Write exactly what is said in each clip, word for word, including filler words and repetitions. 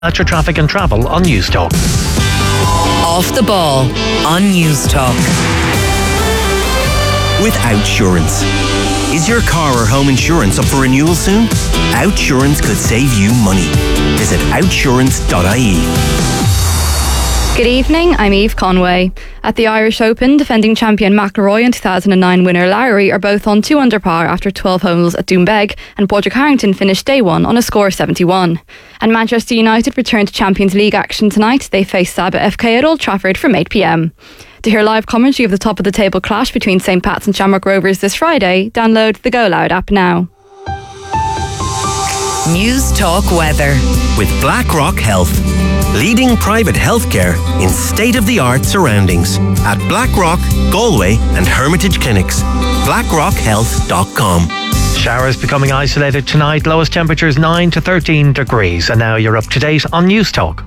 At your traffic and travel on News Talk. Off the ball on News Talk. With Outsurance. Is your car or home insurance up for renewal soon? Outsurance could save you money. Visit outsurance dot I E. Good evening, I'm Eve Conway. At the Irish Open, defending champion McIlroy and two thousand nine winner Lowry are both on two under par after twelve holes at Doombeg, and Padraig Harrington finished day one on a score of seventy-one. And Manchester United return to Champions League action tonight. They face Saba F K at Old Trafford from eight p m. To hear live commentary of the top of the table clash between St Pat's and Shamrock Rovers this Friday, download the Go Loud app now. News Talk weather. With BlackRock Health. Leading private healthcare in state-of-the-art surroundings at BlackRock, Galway and Hermitage Clinics. blackrock health dot com. Showers becoming isolated tonight. Lowest temperatures nine to thirteen degrees. And now you're up to date on News Talk.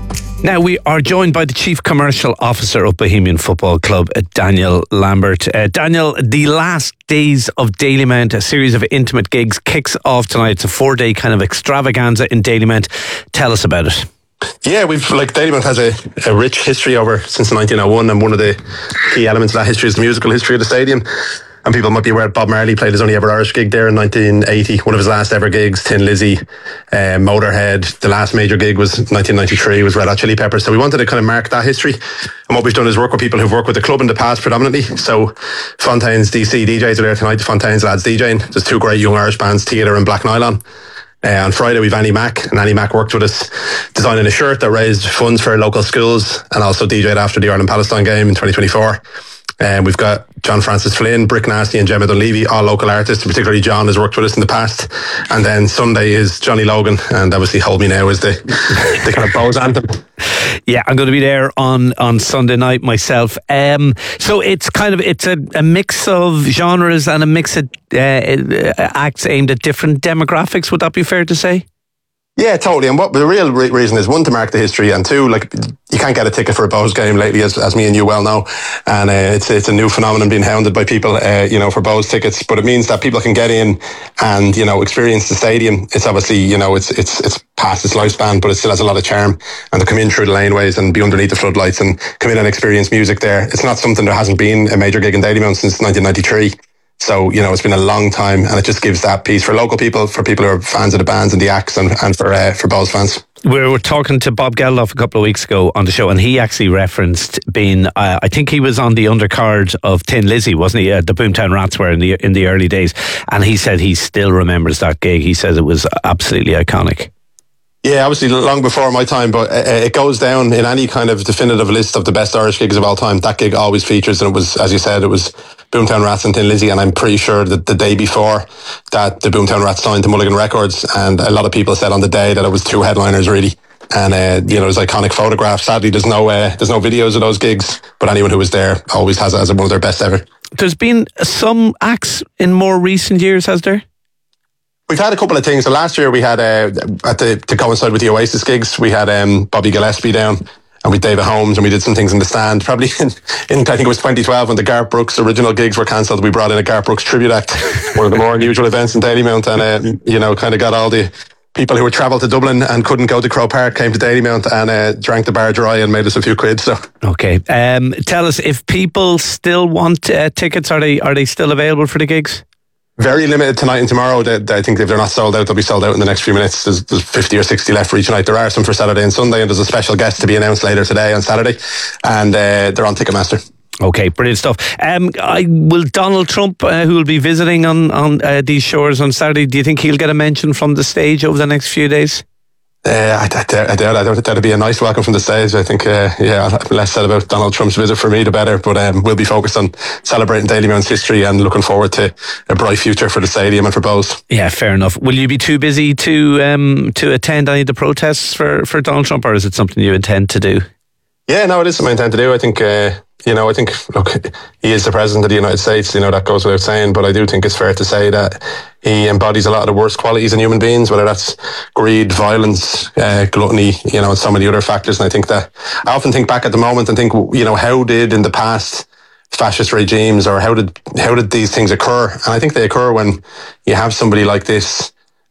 Now we are joined by the Chief Commercial Officer of Bohemian Football Club, Daniel Lambert. Uh, Daniel, the last days of Dalymount, a series of intimate gigs, kicks off tonight. It's a four-day kind of extravaganza in Dalymount. Tell us about it. Yeah, we've like Dalymount has a, a rich history over since nineteen oh one, and one of the key elements of that history is the musical history of the stadium. And people might be aware Bob Marley played his only ever Irish gig there in nineteen eighty. One of his last ever gigs, Tin Lizzy, uh, Motorhead. The last major gig was nineteen ninety-three, was Red Hot Chili Peppers. So we wanted to kind of mark that history. And what we've done is work with people who've worked with the club in the past predominantly. So Fontaine's D C D Js are there tonight. The Fontaine's lads DJing. There's two great young Irish bands, Theatre and Black Nylon. Uh, on Friday we've Annie Mac, and Annie Mac worked with us designing a shirt that raised funds for local schools, and also D J'd after the Ireland-Palestine game in twenty twenty-four. And um, we've got John Francis Flynn, Brick Nasty and Gemma Dunleavy, all local artists, particularly John has worked with us in the past. And then Sunday is Johnny Logan, and obviously Hold Me Now is the, the kind of Bows anthem. Yeah, I'm going to be there on, on Sunday night myself. Um, so it's kind of, it's a, a mix of genres and a mix of uh, acts aimed at different demographics. Would that be fair to say? Yeah, totally. And what the real re- reason is, one, to mark the history, and two, like, you can't get a ticket for a Bows game lately, as as me and you well know. And uh, it's it's a new phenomenon being hounded by people, uh, you know, for Bows tickets. But it means that people can get in and, you know, experience the stadium. It's obviously, you know, it's it's it's past its lifespan, but it still has a lot of charm. And to come in through the laneways and be underneath the floodlights and come in and experience music there. It's not something, there hasn't been a major gig in Dalymount since nineteen ninety-three. So, you know, it's been a long time, and it just gives that piece for local people, for people who are fans of the bands and the acts, and, and for uh, for Bows fans. We were talking to Bob Geldof a couple of weeks ago on the show, and he actually referenced being, uh, I think he was on the undercard of Tin Lizzy, wasn't he? Uh, the Boomtown Rats were in the in the early days, and he said he still remembers that gig. He says it was absolutely iconic. Yeah, obviously long before my time, but it goes down in any kind of definitive list of the best Irish gigs of all time. That gig always features, and it was, as you said, it was Boomtown Rats and Tin Lizzy, and I'm pretty sure that the day before that the Boomtown Rats signed to Mulligan Records, and a lot of people said on the day that it was two headliners really. And uh, you know, there's iconic photographs. Sadly, there's no uh, there's no videos of those gigs, but anyone who was there always has it as one of their best ever. There's been some acts in more recent years, has there? We've had a couple of things. So last year we had, uh, at the, to coincide with the Oasis gigs, we had um, Bobby Gillespie down, and we David Holmes, and we did some things in the stand. Probably in, in I think it was twenty twelve when the Garth Brooks original gigs were cancelled. We brought in a Garth Brooks tribute act, one of the more unusual events in Dalymount, and uh, you know, kind of got all the people who would travel to Dublin and couldn't go to Croke Park, came to Dalymount and uh, drank the bar dry and made us a few quid. So okay, um, tell us, if people still want uh, tickets, are they are they still available for the gigs? Very limited tonight and tomorrow. They, they, I think if they're not sold out, they'll be sold out in the next few minutes. There's, there's fifty or sixty left for each night. There are some for Saturday and Sunday, and there's a special guest to be announced later today on Saturday, and uh, they're on Ticketmaster. Okay, brilliant stuff. Um, I, will Donald Trump, uh, who will be visiting on, on uh, these shores on Saturday, do you think he'll get a mention from the stage over the next few days? Uh, I, I, I doubt I doubt that'd be a nice welcome from the stage. I think, uh, yeah, less said about Donald Trump's visit for me, the better. But um, we'll be focused on celebrating Dalymount's history and looking forward to a bright future for the stadium and for Bows. Yeah, fair enough. Will you be too busy to um, to attend any of the protests for, for Donald Trump, or is it something you intend to do? Yeah, no, it is something I intend to do. I think, uh, you know, I think, look, he is the President of the United States, you know, that goes without saying, but I do think it's fair to say that he embodies a lot of the worst qualities in human beings, whether that's greed, violence, uh, gluttony, you know, and so many other factors. And I think that, I often think back at the moment and think, you know, how did in the past fascist regimes, or how did, how did these things occur? And I think they occur when you have somebody like this,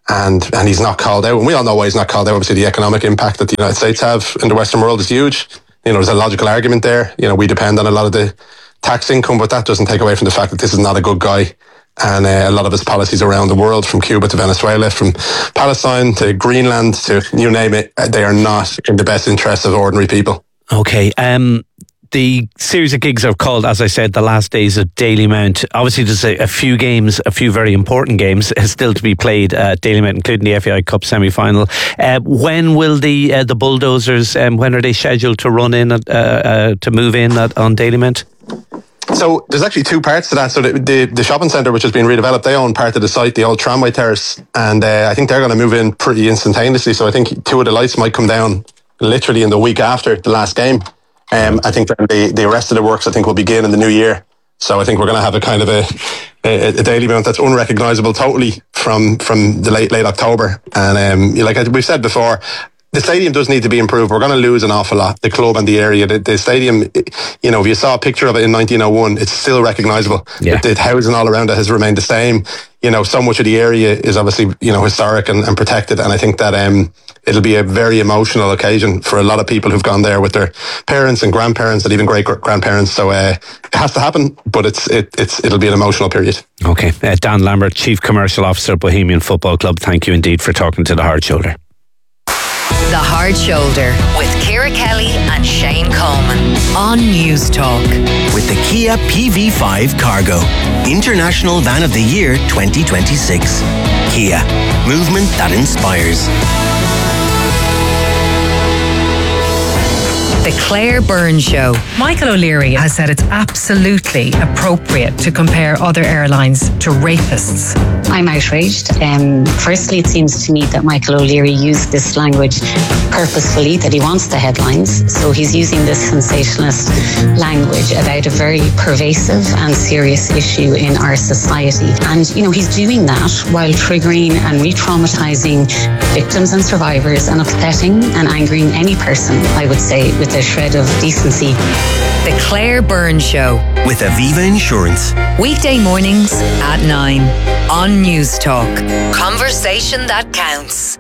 and and he's not called out. And we all know why he's not called out. Obviously, the economic impact that the United States have in the Western world is huge. You know, there's a logical argument there. You know, we depend on a lot of the tax income, but that doesn't take away from the fact that this is not a good guy. And uh, a lot of his policies around the world, from Cuba to Venezuela, from Palestine to Greenland to you name it, they are not in the best interests of ordinary people. Okay. Um, the series of gigs are called, as I said, The Last Days of Dalymount. Obviously, there's a, a few games, a few very important games still to be played at Dalymount, including the F A I Cup semi-final. Uh, when will the uh, the bulldozers, um, when are they scheduled to run in, at, uh, uh, to move in at, on Dalymount? So there's actually two parts to that. So the, the, the shopping centre, which has been redeveloped, they own part of the site, the old tramway terrace, and uh, I think they're going to move in pretty instantaneously. So I think two of the lights might come down literally in the week after the last game. Um, I think the, the rest of the works, I think, will begin in the new year. So I think we're going to have a kind of a, a, a Dalymount that's unrecognisable totally from from the late late October. And um, like we've said before, the stadium does need to be improved. We're going to lose an awful lot, the club and the area. The, the stadium, you know, if you saw a picture of it in nineteen oh one, it's still recognisable. Yeah. The, the housing all around it has remained the same. You know, so much of the area is obviously, you know, historic and, and protected. And I think that um, it'll be a very emotional occasion for a lot of people who've gone there with their parents and grandparents and even great grandparents. So uh, it has to happen, but it's it, it's it'll be an emotional period. Okay. Uh, Dan Lambert, Chief Commercial Officer, Bohemian Football Club. Thank you indeed for talking to The Hard Shoulder. The Hard Shoulder with Ciara Kelly and Shane Coleman on News Talk. With the Kia P V five Cargo, International Van of the Year twenty twenty-six. Kia, movement that inspires. The Claire Byrne Show. Michael O'Leary has said it's absolutely appropriate to compare other airlines to rapists. I'm outraged. Um, firstly, it seems to me that Michael O'Leary used this language purposefully, that he wants the headlines. So he's using this sensationalist language about a very pervasive and serious issue in our society. And, you know, he's doing that while triggering and re-traumatizing victims and survivors and upsetting and angering any person, I would say, with a shred of decency. The Claire Byrne Show. With Aviva Insurance. Weekday mornings at nine on News Talk. Conversation that counts.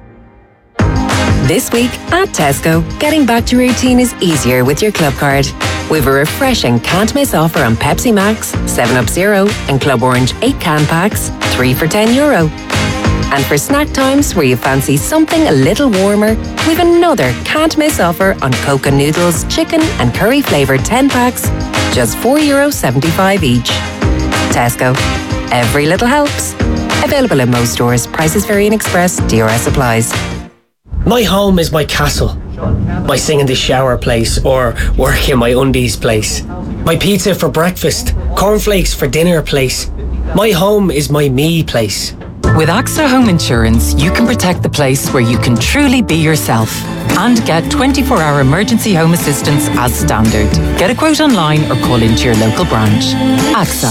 This week at Tesco, getting back to routine is easier with your club card. We've a refreshing can't miss offer on Pepsi Max, seven up Zero and Club Orange eight can packs, three for ten euro. And for snack times where you fancy something a little warmer, we've another can't miss offer on Coca Noodles, chicken and curry flavoured ten packs, just four euro seventy-five each. Tesco. Every little helps. Available in most stores. Prices vary in Express. D R S applies. My home is my castle. My sing in the shower place or work in my undies place. My pizza for breakfast. Cornflakes for dinner place. My home is my me place. With AXA Home Insurance, you can protect the place where you can truly be yourself and get twenty-four hour emergency home assistance as standard. Get a quote online or call into your local branch. AXA.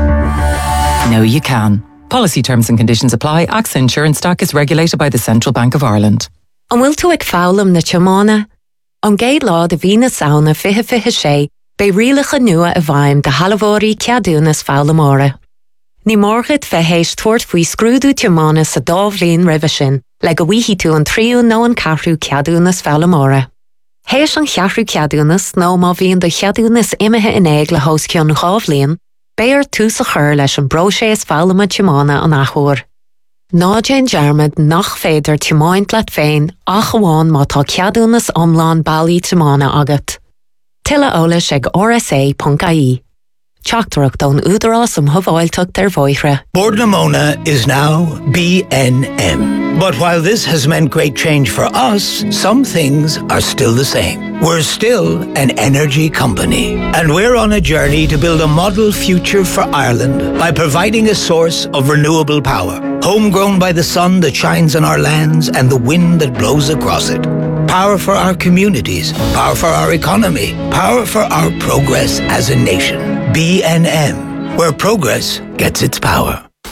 Know you can. Policy terms and conditions apply. AXA Insurance Stock is regulated by the Central Bank of Ireland. An bhfuil tú ag fálam na teamána? An géad lá de bhí na saona fiche fiche sé, be rialacha nua a bhaim de halavórí ceadúnas fálamóra. Ní mórgad fe héis tuairt faoi scrúdú teamána sa dábhlíon ribhe sin, le go bhíhí tú an tríú nó an cathrú ceadúnas fálamóra. Héis an cheathrú ceadúnas nó má bhíon do cheadúnas imethe in éig le hóscionn gábhlíon, béir tú sa chur leis an broséis fálama teamána an achúr. Ná Jane Jarmad nach féidir teamáint leat féin ach amháin má tá ceadúnas omláin bailí teamána agat. Tilla ólas ag r s a dot i e. Teachtarach don údarás am thuháilteach tar bhoithre. Bordnamona is now B N M. But while this has meant great change for us, some things are still the same. We're still an energy company. And we're on a journey to build a model future for Ireland by providing a source of renewable power, homegrown by the sun that shines on our lands and the wind that blows across it. Power for our communities, power for our economy, power for our progress as a nation. B N M, where progress gets its power.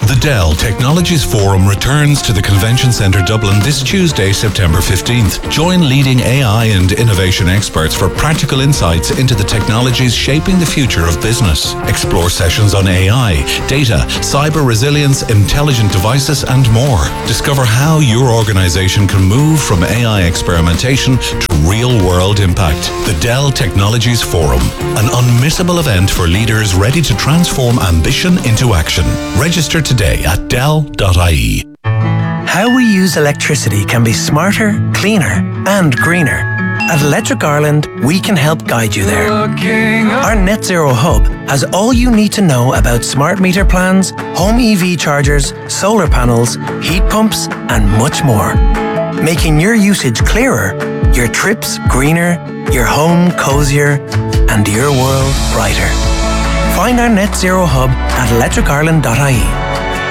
The Dell Technologies Forum returns to the Convention Centre Dublin this Tuesday, September fifteenth. Join leading A I and innovation experts for practical insights into the technologies shaping the future of business. Explore sessions on A I, data, cyber resilience, intelligent devices, and more. Discover how your organisation can move from A I experimentation to real-world impact. The Dell Technologies Forum, an unmissable event for leaders ready to transform ambition into action. Register today at dell dot I E. How we use electricity can be smarter, cleaner, and greener. At Electric Ireland, we can help guide you there. Our Net Zero Hub has all you need to know about smart meter plans, home E V chargers, solar panels, heat pumps, and much more. Making your usage clearer, your trips greener, your home cozier, and your world brighter. Find our Net Zero Hub at electric ireland dot I E.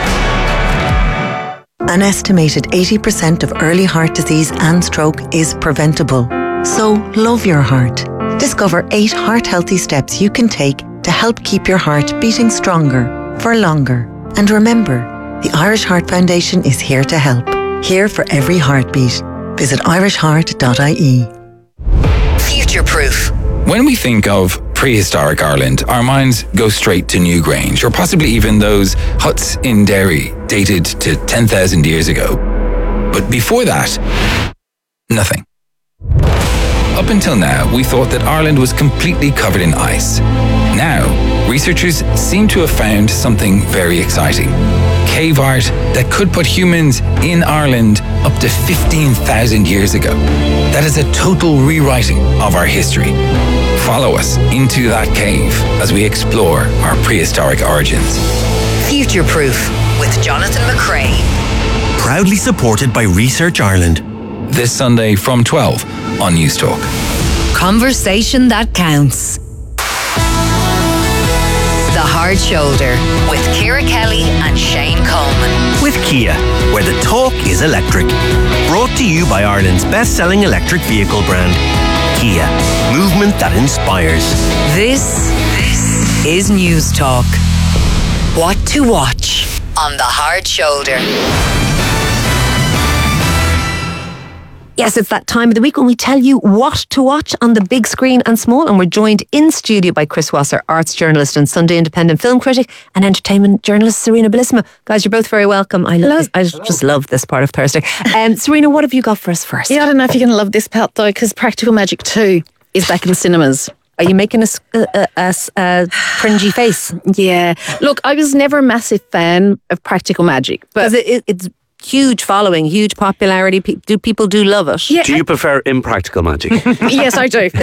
An estimated eighty percent of early heart disease and stroke is preventable. So love your heart. Discover eight heart-healthy steps you can take to help keep your heart beating stronger for longer. And remember, the Irish Heart Foundation is here to help. Here for every heartbeat. Visit irish heart dot I E. Future-proof. When we think of prehistoric Ireland, our minds go straight to Newgrange, or possibly even those huts in Derry dated to ten thousand years ago. But before that, nothing. Up until now, we thought that Ireland was completely covered in ice. Now, researchers seem to have found something very exciting. Cave art that could put humans in Ireland up to fifteen thousand years ago. That is a total rewriting of our history. Follow us into that cave as we explore our prehistoric origins. Future-proof with Jonathan McCrae. Proudly supported by Research Ireland. This Sunday from twelve on News Talk. Conversation that counts. The Hard Shoulder with Ciara Kelly and Shane Coleman. With Kia, where the talk is electric. Brought to you by Ireland's best-selling electric vehicle brand, Kia. Movement that inspires. This, this is News Talk. What to watch on The Hard Shoulder. Yes, it's that time of the week when we tell you what to watch on the big screen and small, and we're joined in studio by Chris Wasser, arts journalist and Sunday Independent film critic, and entertainment journalist Serena Bellissima. Guys, you're both very welcome. I love, I just love this part of Thursday. Um, Serena, what have you got for us first? Yeah, I don't know if you're going to love this part though, because Practical Magic two is back in cinemas. Are you making a, a, a, a cringy face? Yeah. Look, I was never a massive fan of Practical Magic, but it, it, it's huge following, huge popularity. Pe- do people do love it? Yeah. Do you prefer Impractical Magic? Yes, I do.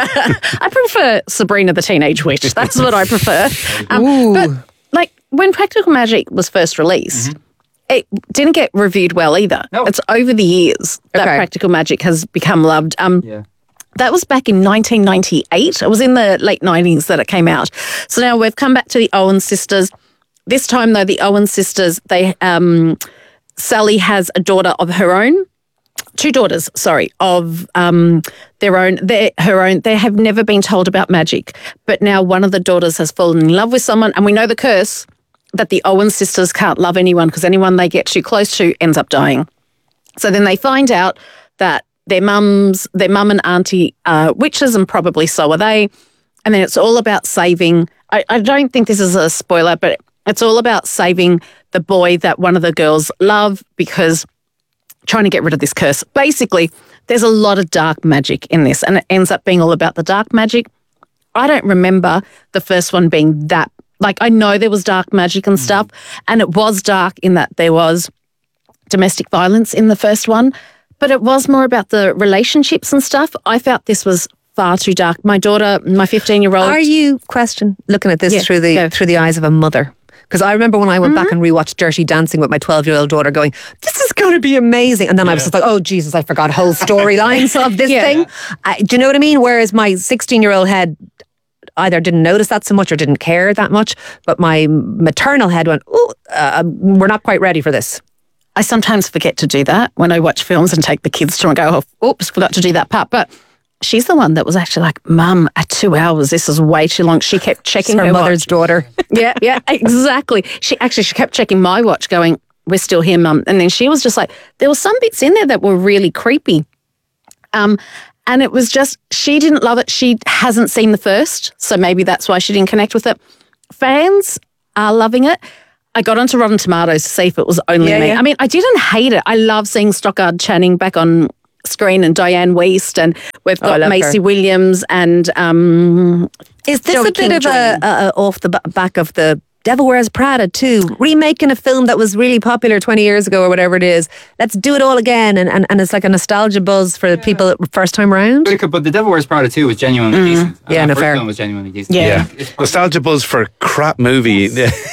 I prefer Sabrina the Teenage Witch. That's what I prefer. Um, but like when Practical Magic was first released, mm-hmm. it didn't get reviewed well either. No. It's over the years that okay. Practical Magic has become loved. Um, yeah. That was back in nineteen ninety-eight. It was in the late nineties that it came out. So now we've come back to the Owen sisters. This time though, the Owen sisters, they... Um, Sally has a daughter of her own, two daughters, sorry, of um, their own, their, her own. They have never been told about magic, but now one of the daughters has fallen in love with someone, and we know the curse that the Owen sisters can't love anyone because anyone they get too close to ends up dying. So then they find out that their mums, their mum and auntie are witches, and probably so are they, and then it's all about saving, I, I don't think this is a spoiler, but it's all about saving the boy that one of the girls love because trying to get rid of this curse. Basically, there's a lot of dark magic in this, and it ends up being all about the dark magic. I don't remember the first one being that, like I know there was dark magic and stuff, and it was dark in that there was domestic violence in the first one, but it was more about the relationships and stuff. I felt this was far too dark. My daughter, my fifteen-year-old... Are you, question, looking at this yeah, through the yeah. through the eyes of a mother? Because I remember when I went mm-hmm. back and rewatched Dirty Dancing with my twelve-year-old daughter going, this is going to be amazing. And then yeah. I was just like, oh, Jesus, I forgot whole storylines of this yeah. thing. Uh, do you know what I mean? Whereas my sixteen-year-old head either didn't notice that so much or didn't care that much. But my maternal head went, oh, uh, we're not quite ready for this. I sometimes forget to do that when I watch films and take the kids to and go, oh, oops, forgot to do that part. But she's the one that was actually like, Mum, at two hours, this is way too long. She kept checking her, her mother's watch. daughter. Yeah, yeah, exactly. She actually, she kept checking my watch going, we're still here, Mum. And then she was just like, there were some bits in there that were really creepy. Um, and it was just, she didn't love it. She hasn't seen the first, so maybe that's why she didn't connect with it. Fans are loving it. I got onto Rotten Tomatoes to see if it was only Yeah, me. yeah. I mean, I didn't hate it. I love seeing Stockard Channing back on screen and Diane Wiest, and we've Oh, I got love Macy her. Williams and um, Is this Joey a bit King of a, Jr. a, a off the ba- back of the Devil Wears Prada too, remaking a film that was really popular twenty years ago or whatever it is? Let's do it all again, and, and, and it's like a nostalgia buzz for the people that first time round. But, it could- but The Devil Wears Prada two was genuinely Mm. decent. And Yeah, that no, first fair. film was genuinely decent. Yeah. Nostalgia buzz for a crap movie.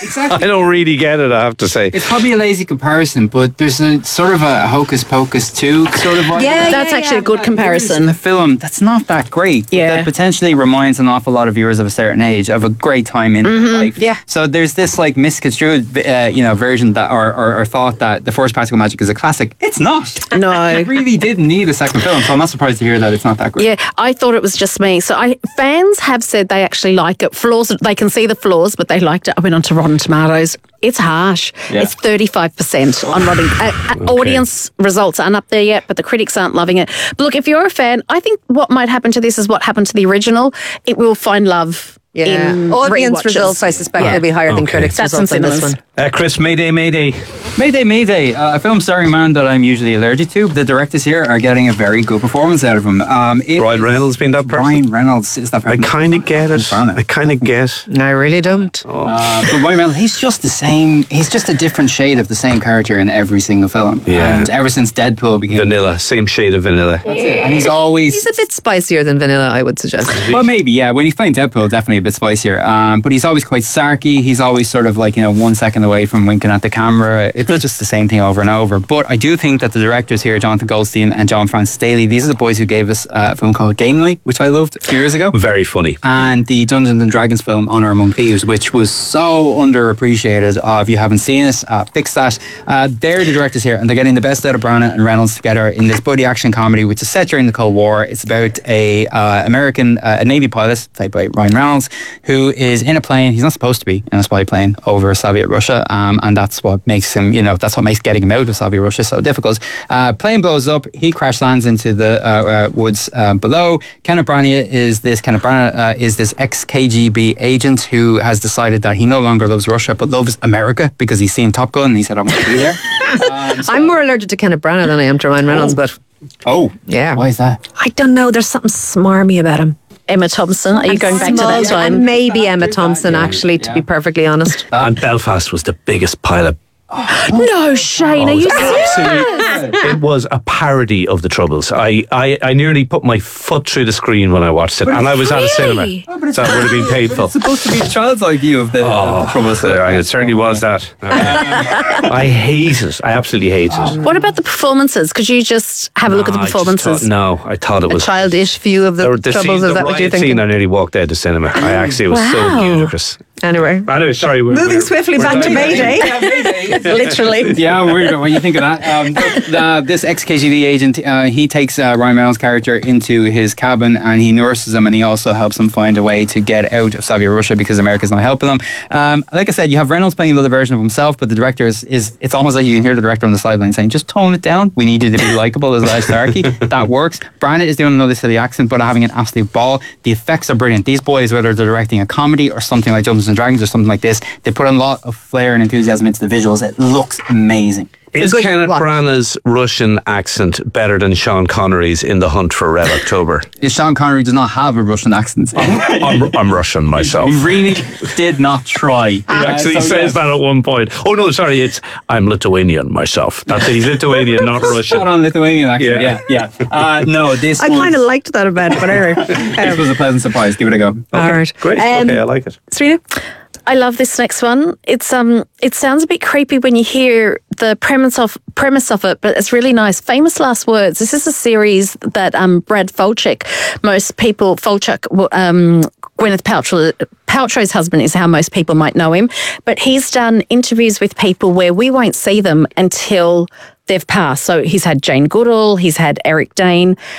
I don't really get it, I have to say. It's probably a lazy comparison, but there's a sort of a Hocus Pocus two sort of vibe. Yeah, that's actually a good comparison. The film that's not that great, but Yeah. that potentially reminds an awful lot of viewers of a certain age of a great time in Mhm, life. yeah. So there's this like misconstrued, uh, you know, version that or, or, or thought that the first Practical Magic is a classic. It's not. No, it really didn't need a second film. So I'm not surprised to hear that it's not that great. Yeah, I thought it was just me. So I fans have said they actually like it. Flaws, they can see the flaws, but they liked it. I went on to Rotten Tomatoes. It's harsh. Yeah. It's thirty-five percent on Rotten. Uh, uh, Audience results aren't up there yet, but the critics aren't loving it. But look, if you're a fan, I think what might happen to this is what happened to the original. It will find love. Yeah. In Audience rewatches. results, I suspect, Yeah. will be higher than Okay. critics' That's results in on this cinemas. one. Uh, Chris, Mayday, Mayday. Mayday, Mayday, uh, a film starring a man that I'm usually allergic to. The directors here are getting a very good performance out of him. Um, it, Ryan Reynolds being that person? Ryan Reynolds is that I person. kind of get it. I kind of get. No, I really don't. Oh. Uh, but Ryan Reynolds, he's just the same. He's just a different shade of the same character in every single film. Yeah. And ever since Deadpool became Vanilla, same shade of vanilla. That's it. And he's always. He's a bit spicier than vanilla, I would suggest. Well, maybe, yeah. When he's playing Deadpool, definitely a bit spicier. Um, but he's always quite sarky. He's always sort of like, you know, one second away from winking at the camera. It's just the same thing over and over. But I do think that the directors here, Jonathan Goldstein and John Francis Daly, these are the boys who gave us uh, a film called Game Night, which I loved a few years ago. Very funny. And the Dungeons and Dragons film Honor Among Thieves, which was so underappreciated. Uh, if you haven't seen it, uh, fix that. Uh, they're the directors here, and they're getting the best out of Branagh and Reynolds together in this buddy action comedy, which is set during the Cold War. It's about a uh, American uh, a Navy pilot, played by Ryan Reynolds, who is in a plane. He's not supposed to be in a spy plane over Soviet Russia, um, and that's what makes him, you know, that's what makes getting him out of Soviet Russia so difficult. Uh, plane blows up. He crash lands into the uh, uh, woods uh, below. Kenneth Branagh is this Kenneth Branagh uh, is this ex K G B agent who has decided that he no longer loves Russia but loves America because he's seen Top Gun and he said, "I want to be there." um, so, I'm more allergic to Kenneth Branagh than I am to Ryan Reynolds, but oh, yeah. Why is that? I don't know. There's something smarmy about him. Emma Thompson, are you And going back to that small, time? and maybe Emma Thompson, actually, to be perfectly honest. And Belfast was the biggest pile of. No, Shane, are you serious? It was a parody of the Troubles. I, I, I nearly put my foot through the screen when I watched it, But and I was at a cinema, really? Oh, but it's so it would have been painful. It's supposed to be a child's eye view of the, Oh, the Troubles. it certainly was that. I hate it. I absolutely hate it. What about the performances? Could you just have a look at the I just performances? thought- no, I thought it A was. childish view of the, the, the troubles, scene, is the that what you're riot scene, thinking? I nearly walked out of the cinema. I actually, it was Wow. so ludicrous. Anyway. Anyway, sorry. We're, Moving we're, swiftly we're back to Mayday. Literally. Yeah, I'm worried about what you think of that. Um, the, this ex-K G B agent, uh, he takes uh, Ryan Reynolds' character into his cabin and he nurses him and he also helps him find a way to get out of Soviet Russia because America's not helping them. Um, like I said, you have Reynolds playing another version of himself, but the director is, is it's almost like you can hear the director on the sideline saying, just tone it down. We need you to be likable as Lars Starkey. That works. Branagh is doing another silly accent, but having an absolute ball. The effects are brilliant. These boys, whether they're directing a comedy or something like Dungeons and Dragons or something like this, they put a lot of flair and enthusiasm into the visuals. It looks amazing. Is Kenneth Branagh's Russian accent better than Sean Connery's in The Hunt for Red October? Sean Connery does not have a Russian accent. I'm, I'm Russian myself. He really did not try. He actually uh, so says yeah. that at one point. Oh no, sorry, it's I'm Lithuanian myself. That's he's Lithuanian, not Russian. Not on Lithuanian, actually. Yeah, yeah. yeah. Uh, no, this. I kind of liked that about it, but anyway. This was a pleasant surprise. Give it a go. Okay. All right, great. Um, okay, I like it. Serena? I love this next one. It's um, it sounds a bit creepy when you hear the premise of premise of it, but it's really nice. Famous Last Words. This is a series that um, Brad Falchuk, most people Falchuk, um, Gwyneth Paltrow, Paltrow's husband is how most people might know him, but he's done interviews with people where we won't see them until they've passed. So he's had Jane Goodall, he's had Eric Dane.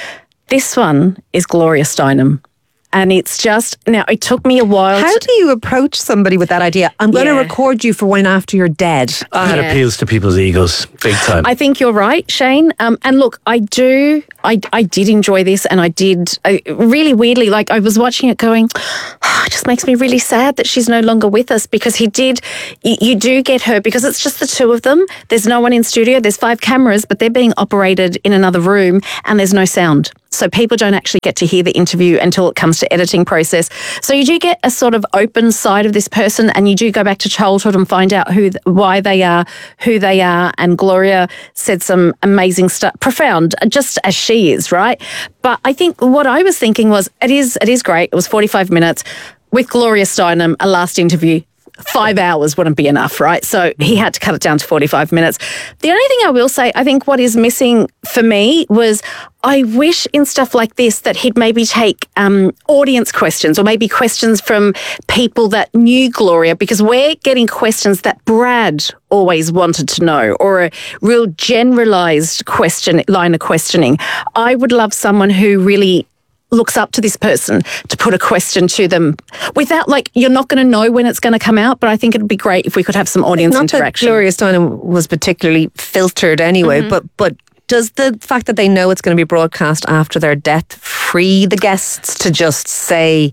This one is Gloria Steinem. And it's just, now it took me a while. How to, do you approach somebody with that idea? I'm going to Yeah. record you for when after you're dead. That Yeah. appeals to people's egos big time. I think you're right, Shane. Um, and look, I do, I, I did enjoy this, and I did I, really weirdly, like I was watching it going, oh, it just makes me really sad that she's no longer with us, because he did, you, you do get her, because it's just the two of them. There's no one in studio. There's five cameras, but they're being operated in another room, and there's no sound. So people don't actually get to hear the interview until it comes to editing process. So you do get a sort of open side of this person, and you do go back to childhood and find out who, why they are, who they are. And Gloria said some amazing stuff, profound, just as she is, right? But I think what I was thinking was, it is, it is great. It was forty-five minutes with Gloria Steinem, a last interview. Five hours wouldn't be enough, right? So he had to cut it down to forty-five minutes. The only thing I will say, I think what is missing for me was, I wish in stuff like this that he'd maybe take um, audience questions, or maybe questions from people that knew Gloria, because we're getting questions that Brad always wanted to know, or a real generalised question, line of questioning. I would love someone who really looks up to this person to put a question to them without, like, you're not going to know when it's going to come out, but I think it'd be great if we could have some audience Not interaction. that Gloria Steinem was particularly filtered anyway, Mhm. but but does the fact that they know it's going to be broadcast after their death free the guests to just say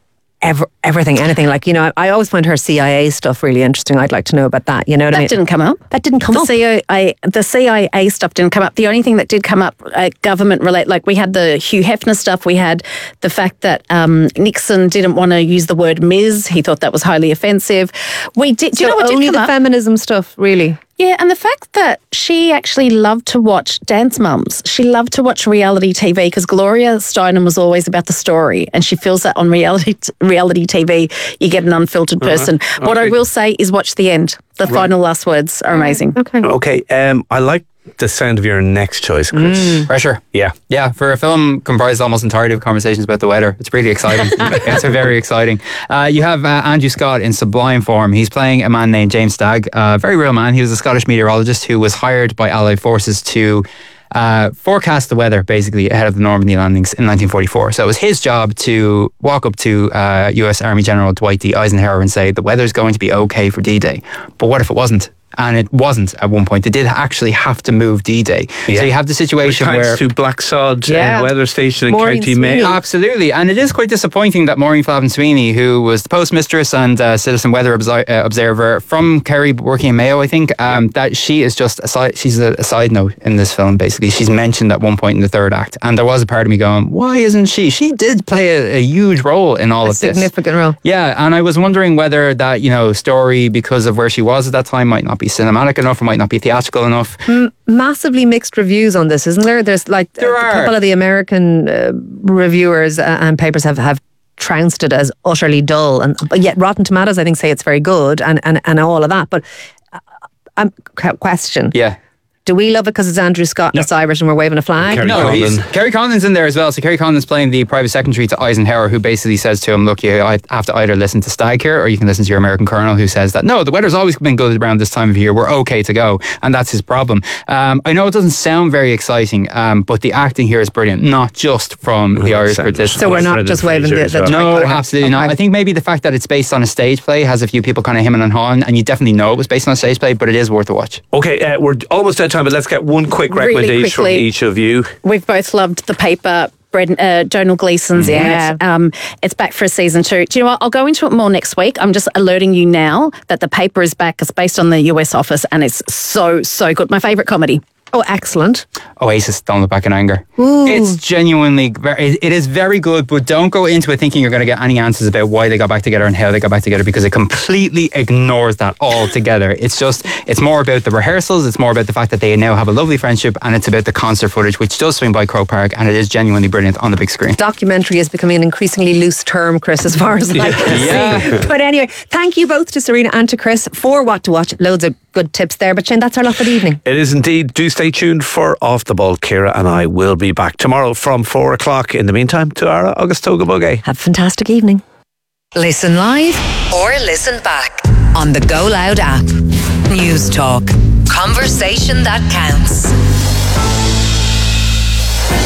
ever, everything, anything? Like, you know, I, I always find her C I A stuff really interesting. I'd like to know about that. You know what That I mean? didn't come up. That didn't come the up. C I A, the C I A stuff didn't come up. The only thing that did come up, uh, government related, like we had the Hugh Hefner stuff. We had the fact that um, Nixon didn't want to use the word Miz. He thought that was highly offensive. We did. Do you So know what only did come the up? feminism stuff, really? Yeah, and the fact that she actually loved to watch Dance Mums. She loved to watch reality T V, because Gloria Steinem was always about the story, and she feels that on reality reality T V you get an unfiltered Uh-huh. person. What I Okay. will say is watch the end. The Right. final last words are amazing. Okay. Okay, um, I like the sound of your next choice, Chris. Pressure. Yeah. Yeah, for a film comprised almost entirely of conversations about the weather, it's pretty exciting. It's a very exciting. Uh, you have uh, Andrew Scott in sublime form. He's playing a man named James Stagg, a very real man. He was a Scottish meteorologist who was hired by Allied forces to uh, forecast the weather, basically, ahead of the Normandy landings in nineteen forty-four. So it was his job to walk up to uh, U S Army General Dwight D. Eisenhower and say, the weather's going to be okay for D-Day. But what if it wasn't? And it wasn't at one point. They did actually have to move D-Day. Yeah. So you have the situation Thanks where... to Black Sod Yeah. uh, weather station in Maureen County Sweeney. Mayo. Absolutely. And it is quite disappointing that Maureen Flavin Sweeney, who was the postmistress and uh, citizen weather obsi- uh, observer from Kerry, working in Mayo, I think, um, that she is just a side, she's a, a side note in this film, basically. She's mentioned at one point in the third act. And there was a part of me going, why isn't she? She did play a, a huge role in all A of this. significant role. Yeah, and I was wondering whether that, you know, story, because of where she was at that time, might not be cinematic enough or might not be theatrical enough. M- massively mixed reviews on this, isn't there? There's like There a are. couple of the American uh, reviewers uh, and papers have, have trounced it as utterly dull, and but yet Rotten Tomatoes, I think, say it's very good, and, and, and all of that. But uh, um, question. Yeah. Do we love it because it's Andrew Scott and it's Irish and we're waving a flag? no, he's, Kerry Conlon's in there as well. So Kerry Conlon's playing the private secretary to Eisenhower, who basically says to him, look, you have to either listen to Stagg here, or you can listen to your American colonel, who says that, no, the weather's always been good around this time of year. We're okay to go. And that's his problem. Um, I know it doesn't sound very exciting, um, but the acting here is brilliant, not just from the Irish participants. So we're not just waving the, the No, tricolour. absolutely not. Okay. I think maybe the fact that it's based on a stage play has a few people kind of hemming and hawing, and you definitely know it was based on a stage play, but it is worth a watch. Okay, uh, we're almost out of time, but let's get one quick Really recommendation from quickly. each of you. We've both loved the paper. Bred, uh, Donal Gleason's in Yeah. it. Um, it's back for a season two. Do you know what? I'll go into it more next week. I'm just alerting you now that the paper is back. It's based on the U S Office, and it's so, so good. My favourite comedy. Oh, excellent. Oasis, Don't Look Back in Anger. Ooh. It's genuinely, very, it is very good, but don't go into it thinking you're going to get any answers about why they got back together and how they got back together, because it completely ignores that altogether. It's just, it's more about the rehearsals, it's more about the fact that they now have a lovely friendship, and it's about the concert footage, which does swing by Croke Park, and it is genuinely brilliant on the big screen. Documentary is becoming an increasingly loose term, Chris, as far as I can Yeah. see. But anyway, thank you both to Serena and to Chris for What to Watch. Loads of good tips there. But Shane, that's our lot for the evening. It is indeed. Do stay tuned for Off the Ball. Ciara and I will be back tomorrow from four o'clock. In the meantime, to Ara August Toga Bugay. Have a fantastic evening. Listen live or listen back on the Go Loud app. News Talk. Conversation that counts.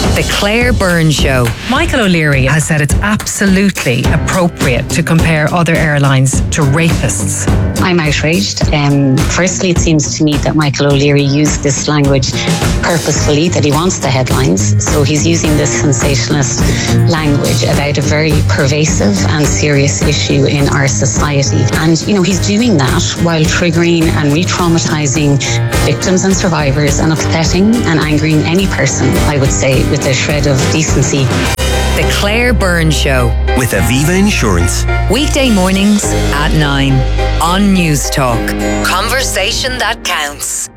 The Claire Byrne Show. Michael O'Leary has said it's absolutely appropriate to compare other airlines to rapists. I'm outraged. Um, firstly, it seems to me that Michael O'Leary used this language purposefully, that he wants the headlines. So he's using this sensationalist language about a very pervasive and serious issue in our society. And, you know, he's doing that while triggering and re-traumatizing victims and survivors and upsetting and angering any person, I would say, with a shred of decency. The Claire Byrne Show. With Aviva Insurance. Weekday mornings at nine on News Talk. Conversation that counts.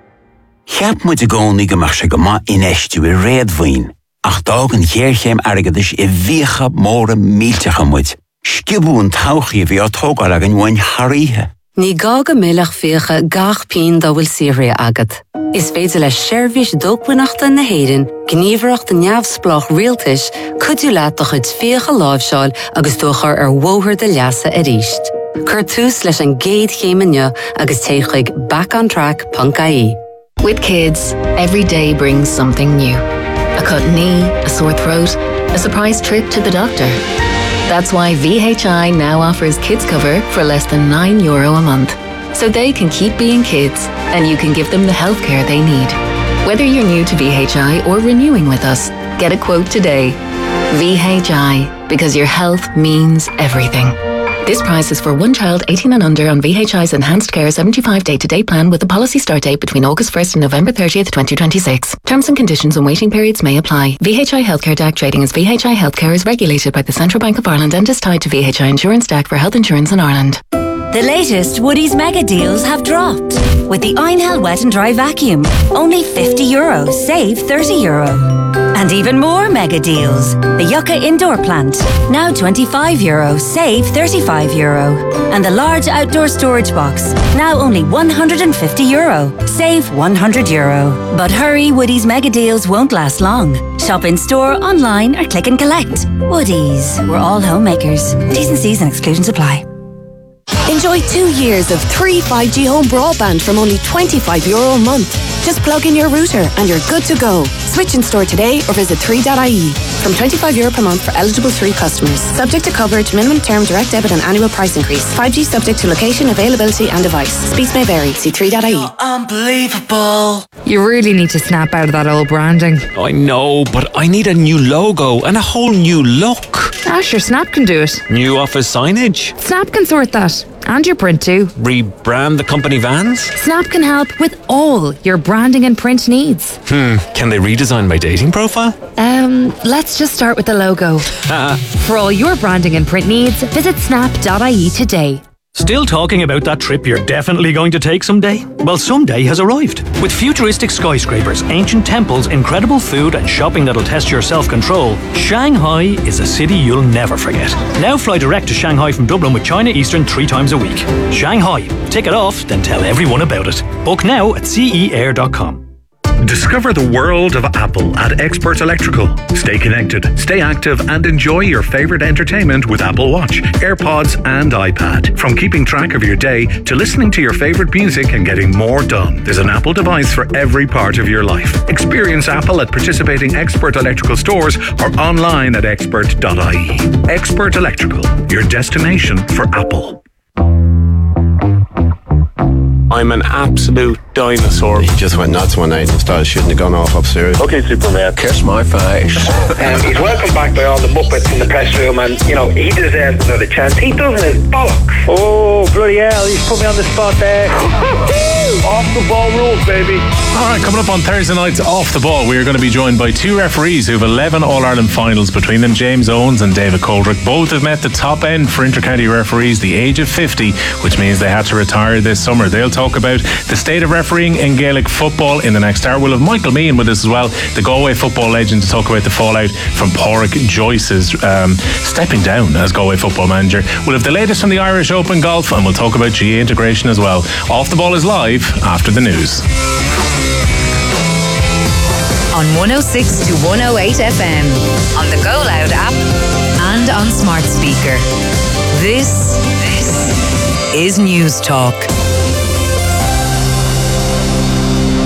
Cheap moet ik gewoon niet gemaakt zeggen, in echt je red wijn. Ach dag een keer geen ergens een wiege morgen meeltje moet. Skiboen tauchje via toch al een wijn harige. Ní gaga millach fécha gach pín dá bhfuil Syria agat. Is féidir le seirbhís dógbuineachta na héireann, gníomhaireachta neamhsplách rialtais, cuidiú leat do chuid fécha láimhseáil agus dúchar ar mhóthar de leasa a ríist. Cur tús leis an géad chéimeanne agus téigh back on track dot I E. With kids, every day brings something new. A cut knee, a sore throat, a surprise trip to the doctor. That's why V H I now offers kids cover for less than nine euro a month. So they can keep being kids and you can give them the healthcare they need. Whether you're new to V H I or renewing with us, get a quote today. V H I, because your health means everything. This price is for one child eighteen and under on V H I's Enhanced Care seventy-five day-to-day plan with a policy start date between August first and November thirtieth, twenty twenty-six. Terms and conditions and waiting periods may apply. V H I Healthcare D A C trading as V H I Healthcare is regulated by the Central Bank of Ireland and is tied to V H I Insurance D A C for health insurance in Ireland. The latest Woodies mega deals have dropped. With the Einhell Wet and Dry Vacuum, only fifty euro, save thirty euro. And even more mega deals. The Yucca Indoor Plant, now twenty-five euro, save thirty-five euro. And the large outdoor storage box, now only one hundred fifty euro, save one hundred euro. But hurry, Woodies mega deals won't last long. Shop in store, online or click and collect. Woodies, we're all homemakers. T's and C's and exclusions apply. Enjoy two years of free five G home broadband from only twenty-five euro a month. Just plug in your router and you're good to go. Switch in store today or visit three dot I E. From twenty-five euro per month for eligible three customers. Subject to coverage, minimum term, direct debit and annual price increase. five G subject to location, availability and device. Speeds may vary. See three dot I E. Unbelievable. You really need to snap out of that old branding. I know, but I need a new logo and a whole new look. Ah, sure, Snap can do it. New office signage. Snap can sort that. And your print too. Rebrand the company vans? Snap can help with all your branding and print needs. Hmm, can they redesign my dating profile? Um, let's just start with the logo. For all your branding and print needs, visit snap dot I E today. Still talking about that trip you're definitely going to take someday? Well, someday has arrived. With futuristic skyscrapers, ancient temples, incredible food and shopping that'll test your self-control, Shanghai is a city you'll never forget. Now fly direct to Shanghai from Dublin with China Eastern three times a week. Shanghai. Take it off, then tell everyone about it. Book now at C E air dot com. Discover the world of Apple at Expert Electrical. Stay connected, stay active and enjoy your favourite entertainment with Apple Watch, AirPods and iPad. From keeping track of your day to listening to your favourite music and getting more done, there's an Apple device for every part of your life. Experience Apple at participating Expert Electrical stores or online at expert dot I E. Expert Electrical, your destination for Apple. I'm an absolute dinosaur. He just went nuts one night and started shooting the gun off upstairs. Okay, Superman. Kiss my face. um, he's welcomed back by all the Muppets in the press room and, you know, he deserves another chance. He doesn't his bollocks. Oh, bloody hell, he's put me on the spot there. Off the ball rules, baby. Alright, coming up on Thursday night's Off the Ball, we are going to be joined by two referees who have eleven All-Ireland finals between them, James Owens and David Coldrick. Both have met the top end for inter-county referees, the age of fifty, which means they had to retire this summer. They'll talk about the state of refereeing in Gaelic football in the next hour. We'll have Michael Meehan with us as well, the Galway football legend, to talk about the fallout from Pádraig Joyce's um, stepping down as Galway football manager. We'll have the latest from the Irish Open golf and we'll talk about G A A integration as well. Off the Ball is live after the news. On one oh six to one oh eight F M, on the Go Loud app and on smart speaker. This, this is News Talk.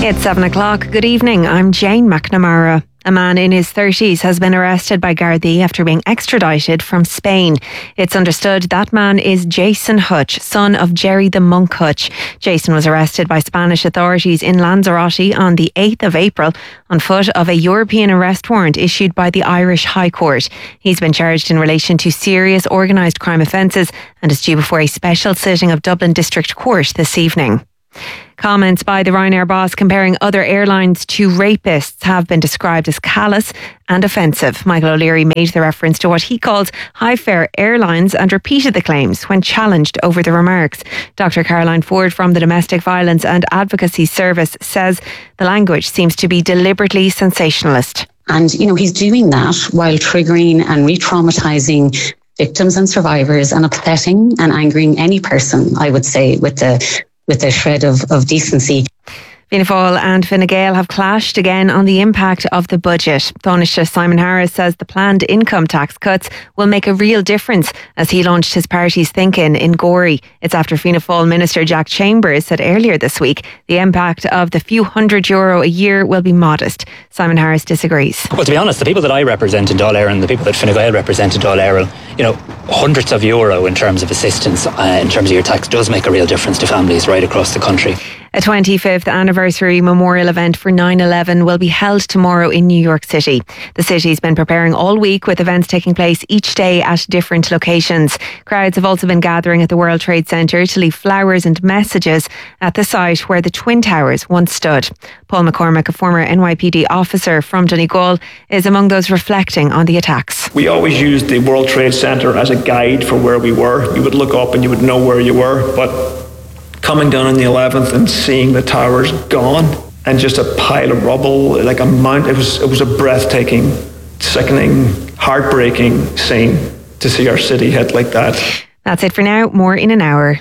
It's seven o'clock. Good evening. I'm Jane McNamara. A man in his thirties has been arrested by Gardaí after being extradited from Spain. It's understood that man is Jason Hutch, son of Jerry the Monk Hutch. Jason was arrested by Spanish authorities in Lanzarote on the eighth of April on foot of a European arrest warrant issued by the Irish High Court. He's been charged in relation to serious organised crime offences and is due before a special sitting of Dublin District Court this evening. Comments by the Ryanair boss comparing other airlines to rapists have been described as callous and offensive. Michael O'Leary made the reference to what he called high-fare airlines and repeated the claims when challenged over the remarks. Doctor Caroline Ford from the Domestic Violence and Advocacy Service says the language seems to be deliberately sensationalist. And, you know, he's doing that while triggering and re-traumatising victims and survivors and upsetting and angering any person, I would say, with the with a shred of, of decency. Fianna Fáil and Fine Gael have clashed again on the impact of the budget. Taoiseach Simon Harris says the planned income tax cuts will make a real difference as he launched his party's thinking in Gorey. It's after Fianna Fáil Minister Jack Chambers said earlier this week the impact of the few hundred euro a year will be modest. Simon Harris disagrees. Well, to be honest, the people that I represent in Dáil Éireann, the people that Fine Gael represent in Dáil Éireann, you know, hundreds of euro in terms of assistance, uh, in terms of your tax, does make a real difference to families right across the country. A twenty-fifth anniversary memorial event for nine eleven will be held tomorrow in New York City. The city's been preparing all week with events taking place each day at different locations. Crowds have also been gathering at the World Trade Center to leave flowers and messages at the site where the Twin Towers once stood. Paul McCormick, a former N Y P D officer from Donegal, is among those reflecting on the attacks. We always used the World Trade Center as a guide for where we were. You would look up and you would know where you were, but coming down on the eleventh and seeing the towers gone and just a pile of rubble, like a mount, it was it was a breathtaking, sickening, heartbreaking scene to see our city hit like that. That's it for now. More in an hour.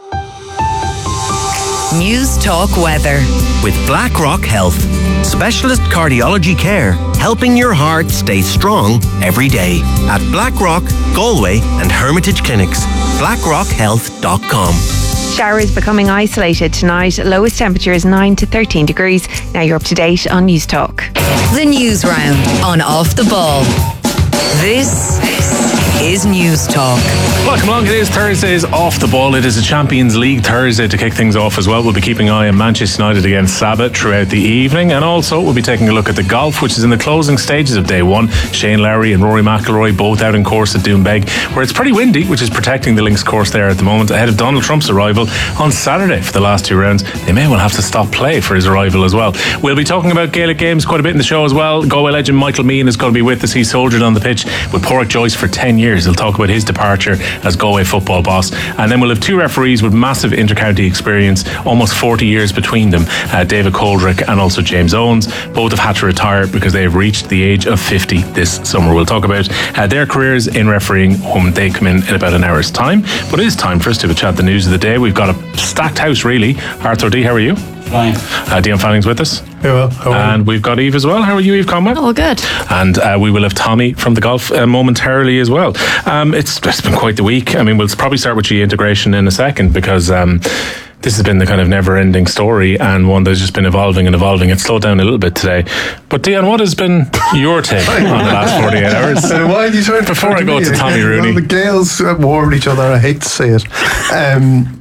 News Talk Weather. With BlackRock Health. Specialist cardiology care, helping your heart stay strong every day. At BlackRock, Galway and Hermitage Clinics. blackrock health dot com. Showers becoming isolated tonight. Lowest temperature is nine to thirteen degrees. Now you're up to date on News Talk. The News Round on Off the Ball. This is News Talk. Welcome along. It is Thursday's Off the Ball. It is a Champions League Thursday to kick things off as well. We'll be keeping an eye on Manchester United against Saba throughout the evening, and also we'll be taking a look at the golf, which is in the closing stages of day one. Shane Lowry and Rory McIlroy both out in course at Doonbeg, where it's pretty windy, which is protecting the links course there at the moment, ahead of Donald Trump's arrival on Saturday for the last two rounds. They may well have to stop play for his arrival as well. We'll be talking about Gaelic games quite a bit in the show as well. Galway legend Michael Meehan is going to be with us. He soldiered on the pitch with Pádraic Joyce for ten years. He'll talk about his departure as Galway football boss. And then we'll have two referees with massive inter-county experience, almost forty years between them, uh, David Coldrick and also James Owens. Both have had to retire because they have reached the age of fifty this summer. We'll talk about uh, their careers in refereeing when they come in in about an hour's time. But it is time for us to chat the news of the day. We've got a stacked house really. Arthur D, how are you? Fine. Uh, Dion Fanning's with us. Very well. How are and you? We've got Eve as well. How are you, Eve Conway? All good. And uh, we will have Tommy from the golf uh, momentarily as well. Um, it's, it's been quite the week. I mean, we'll probably start with G integration in a second because um, this has been the kind of never-ending story and one that's just been evolving and evolving. It slowed down a little bit today. But Dion, what has been your take on the last forty-eight hours? Uh, why are you trying to Before I go to, to Tommy Rooney. Well, the Gaels warned each other. I hate to say it. Um,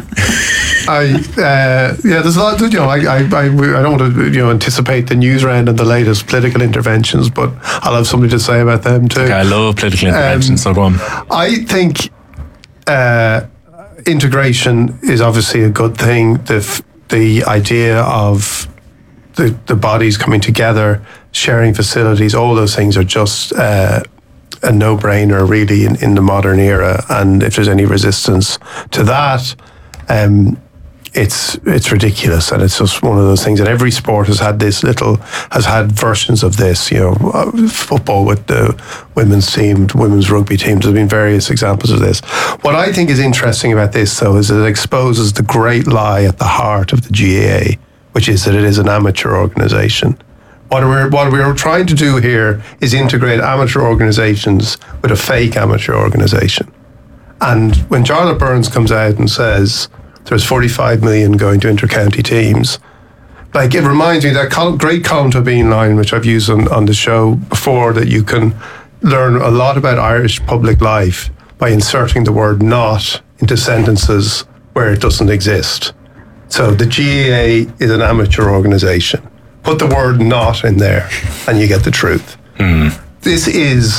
I uh, yeah, there's a lot. You know, I, I I I don't want to you know anticipate the news round and the latest political interventions, but I'll have something to say about them too. Okay, I love political interventions. Um, so go on. I think uh, integration is obviously a good thing. The the idea of the the bodies coming together, sharing facilities, all those things are just uh, a no-brainer really in, in the modern era. And if there's any resistance to that, um, it's it's ridiculous, and it's just one of those things. And every sport has had this little has had versions of this. You know, uh, football with the women's team, the women's rugby teams. There's been various examples of this. What I think is interesting about this, though, is that it exposes the great lie at the heart of the G A A, which is that it is an amateur organisation. What we're what we're trying to do here is integrate amateur organisations with a fake amateur organisation. And when Charlotte Burns comes out and says there's forty-five million going to inter-county teams, like it reminds me that Col- great Colin Tobin line, which I've used on, on the show before, that you can learn a lot about Irish public life by inserting the word "not" into sentences where it doesn't exist. So the G A A is an amateur organisation. Put the word "not" in there, and you get the truth. Mm. This is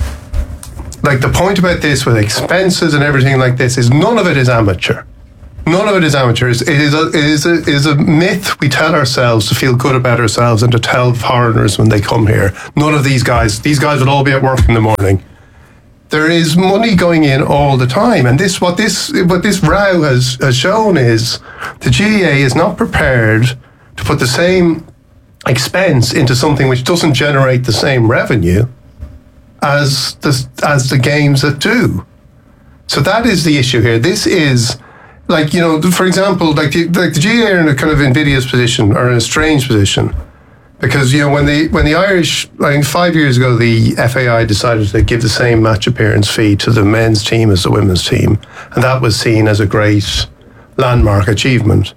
like the point about this with expenses and everything like this is none of it is amateur. None of it is amateur. It is a, it is a, it is a myth we tell ourselves to feel good about ourselves and to tell foreigners when they come here. None of these guys, these guys will all be at work in the morning. There is money going in all the time, and this what this what this row has, has shown is the G A A is not prepared to put the same expense into something which doesn't generate the same revenue as the as the games that do. So that is the issue here. This is like, you know, for example, like the, like the G A A are in a kind of invidious position, or in a strange position. Because, you know, when the when the Irish, I think five years ago, the F A I decided to give the same match appearance fee to the men's team as the women's team, and that was seen as a great landmark achievement.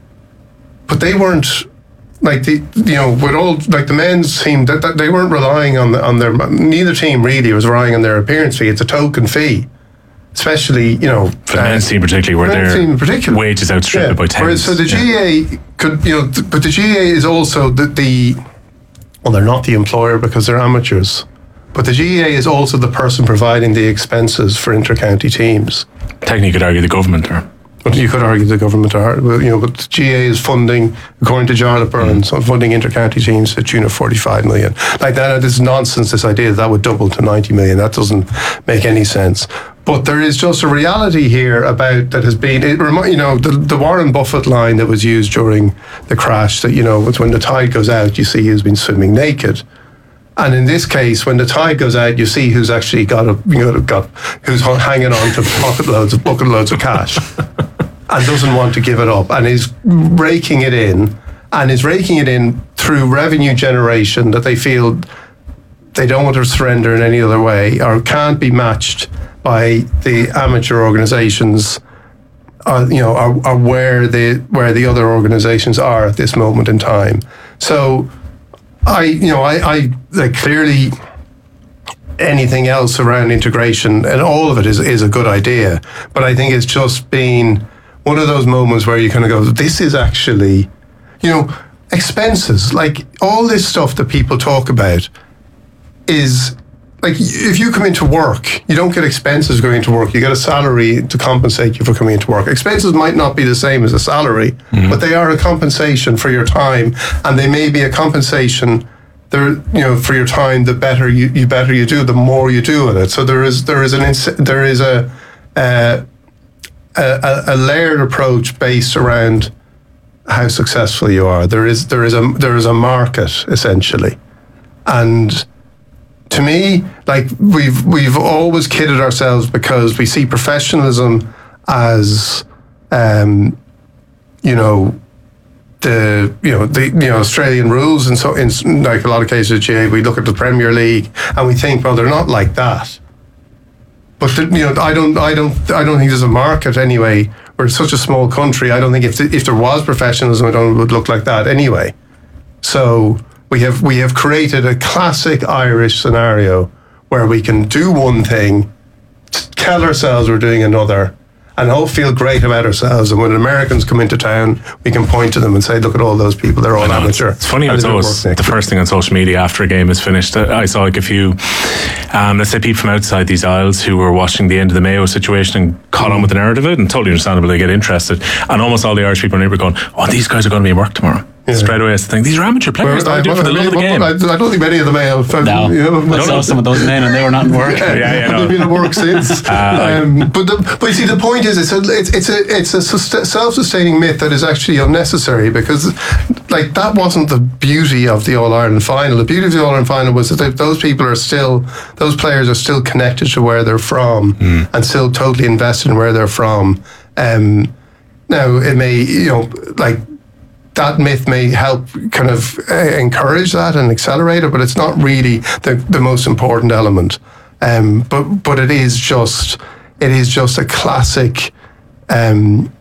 But they weren't like the you know with all like the men's team that, that they weren't relying on the, on their neither team really was relying on their appearance fee. It's a token fee, especially you know for the uh, men's team particularly, where their particular. wages outstrip yeah. it by ten. Whereas, so the G A A yeah. could you know, th- but the G A A is also the, the well, they're not the employer because they're amateurs, but the G A A is also the person providing the expenses for inter-county teams. Technically, you could argue the government are. But you could argue the government are, you know, but the G A A is funding, according to Jarlath Burns, mm. funding inter-county teams to the tune of forty-five million. Like that, this is nonsense, this idea that that would double to ninety million. That doesn't make any sense. But there is just a reality here about that has been, it remi- you know, the, the Warren Buffett line that was used during the crash, that, you know, it's when the tide goes out, you see who's been swimming naked. And in this case, when the tide goes out, you see who's actually got a, you know, got who's hanging on to pocket loads of bucket loads of cash, and doesn't want to give it up, and is raking it in, and is raking it in through revenue generation that they feel they don't want to surrender in any other way, or can't be matched by the amateur organisations, uh, you know, are, are where the where the other organisations are at this moment in time. So. I, you know, I, I like clearly anything else around integration and all of it is, is a good idea. But I think it's just been one of those moments where you kind of go, this is actually, you know, expenses. Like all this stuff that people talk about is like, if you come into work, you don't get expenses going into work. You get a salary to compensate you for coming into work. Expenses might not be the same as a salary, mm-hmm. but they are a compensation for your time, and they may be a compensation. There, you know, for your time, the better you, you better you do, the more you do with it. So there is there is an ins- there is a, uh, a a layered approach based around how successful you are. There is there is a there is a market essentially, and. To me, like we've we've always kidded ourselves because we see professionalism as, um, you know, the you know the you know Australian rules, and so in like a lot of cases, G A A, we look at the Premier League and we think, well, they're not like that. But the, you know, I don't I don't I don't think there's a market anyway. We're such a small country. I don't think if the, if there was professionalism, I don't it would look like that anyway. So. We have we have created a classic Irish scenario where we can do one thing, tell ourselves we're doing another, and all feel great about ourselves. And when Americans come into town, we can point to them and say, look at all those people, they're all amateur. It's, it's funny how it's always the first thing on social media after a game is finished. I saw like a few, um, let's say people from outside these aisles who were watching the end of the Mayo situation and caught on with the narrative of it, and totally understandable they get interested. And almost all the Irish people were going, oh, these guys are going to be at work tomorrow. Yeah. Straight away, I think these are amateur players. Well, I, do it for the love of the game. I, I don't think many of them have. No, you know, I saw some of those men, and they were not in work. yeah, yeah, yeah, no. They've been at work since. uh, um, but the, but you see, the point is, it's a it's, it's a it's a self-sustaining myth that is actually unnecessary, because, like, that wasn't the beauty of the All Ireland final. The beauty of the All Ireland final was that they, those people are still, those players are still connected to where they're from, mm. and still totally invested in where they're from. Um, now, it may, you know, like. That myth may help kind of uh, encourage that and accelerate it, but it's not really the, the most important element. Um, but but it is just it is just a classic um,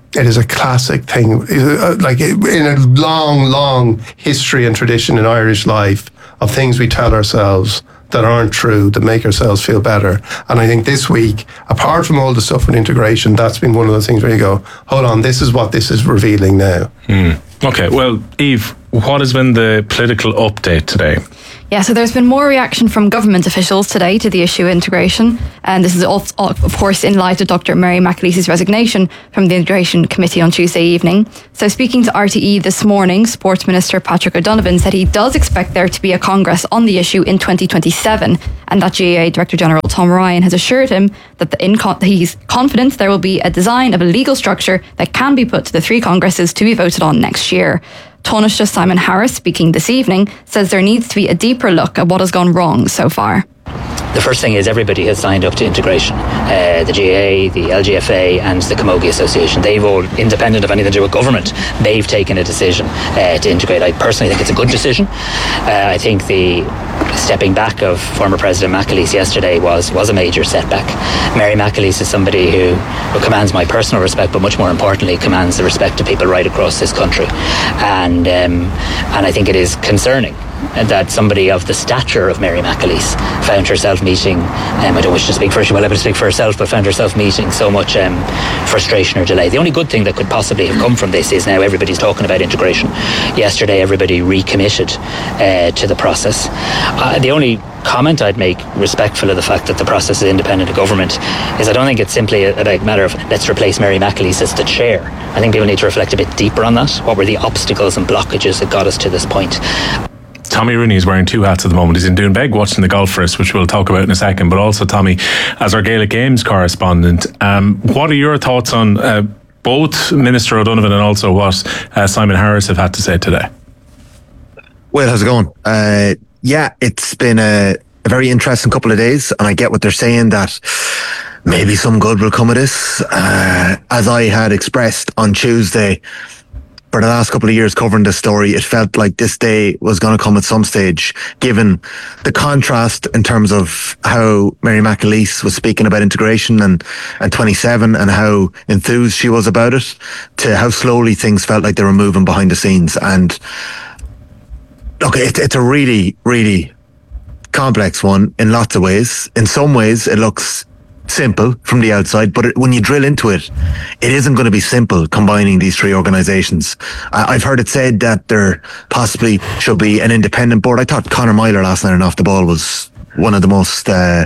It is a classic thing, like in a long, long history and tradition in Irish life of things we tell ourselves that aren't true, that make ourselves feel better. And I think this week, apart from all the stuff with integration, that's been one of the things where you go, hold on, this is what this is revealing now. Mm. Okay, well, Eve, what has been the political update today? Yeah, so there's been more reaction from government officials today to the issue of integration. And this is, of course, in light of Doctor Mary McAleese's resignation from the Integration Committee on Tuesday evening. So speaking to R T E this morning, Sports Minister Patrick O'Donovan said he does expect there to be a Congress on the issue in twenty twenty-seven. And that G A A Director General Tom Ryan has assured him that the in con- he's confident there will be a design of a legal structure that can be put to the three Congresses to be voted on next year. Taoiseach Simon Harris, speaking this evening, says there needs to be a deeper look at what has gone wrong so far. The first thing is everybody has signed up to integration. Uh, the G A A, the L G F A and the Camogie Association, they've all, independent of anything to do with government, they've taken a decision uh, to integrate. I personally think it's a good decision. Uh, I think the stepping back of former President McAleese yesterday was, was a major setback. Mary McAleese is somebody who, who commands my personal respect, but much more importantly commands the respect of people right across this country. And, um, and I think it is concerning that somebody of the stature of Mary McAleese found herself meeting, um, I don't wish to speak for her, she will able to speak for herself, but found herself meeting so much um, frustration or delay. The only good thing that could possibly have come from this is now everybody's talking about integration. Yesterday everybody recommitted uh, to the process. Uh, the only comment I'd make, respectful of the fact that the process is independent of government, is I don't think it's simply a, a matter of let's replace Mary McAleese as the chair. I think people need to reflect a bit deeper on that. What were the obstacles and blockages that got us to this point? Tommy Rooney is wearing two hats at the moment. He's in Doonbeg watching the golf for us, which we'll talk about in a second, but also, Tommy, as our Gaelic Games correspondent, um, what are your thoughts on uh, both Minister O'Donovan and also what uh, Simon Harris have had to say today? Well, how's it going? Uh, yeah, it's been a, a very interesting couple of days, and I get what they're saying, that maybe some good will come of this. Uh, as I had expressed on Tuesday, for the last couple of years covering this story, it felt like this day was going to come at some stage, given the contrast in terms of how Mary McAleese was speaking about integration and, and twenty-seven and how enthused she was about it, to how slowly things felt like they were moving behind the scenes. And look, it, it's a really, really complex one in lots of ways. In some ways, it looks simple from the outside, but it, when you drill into it, it isn't going to be simple combining these three organisations. Uh, I've heard it said that there possibly should be an independent board. I thought Conor Myler last night on Off the Ball was one of the most, uh,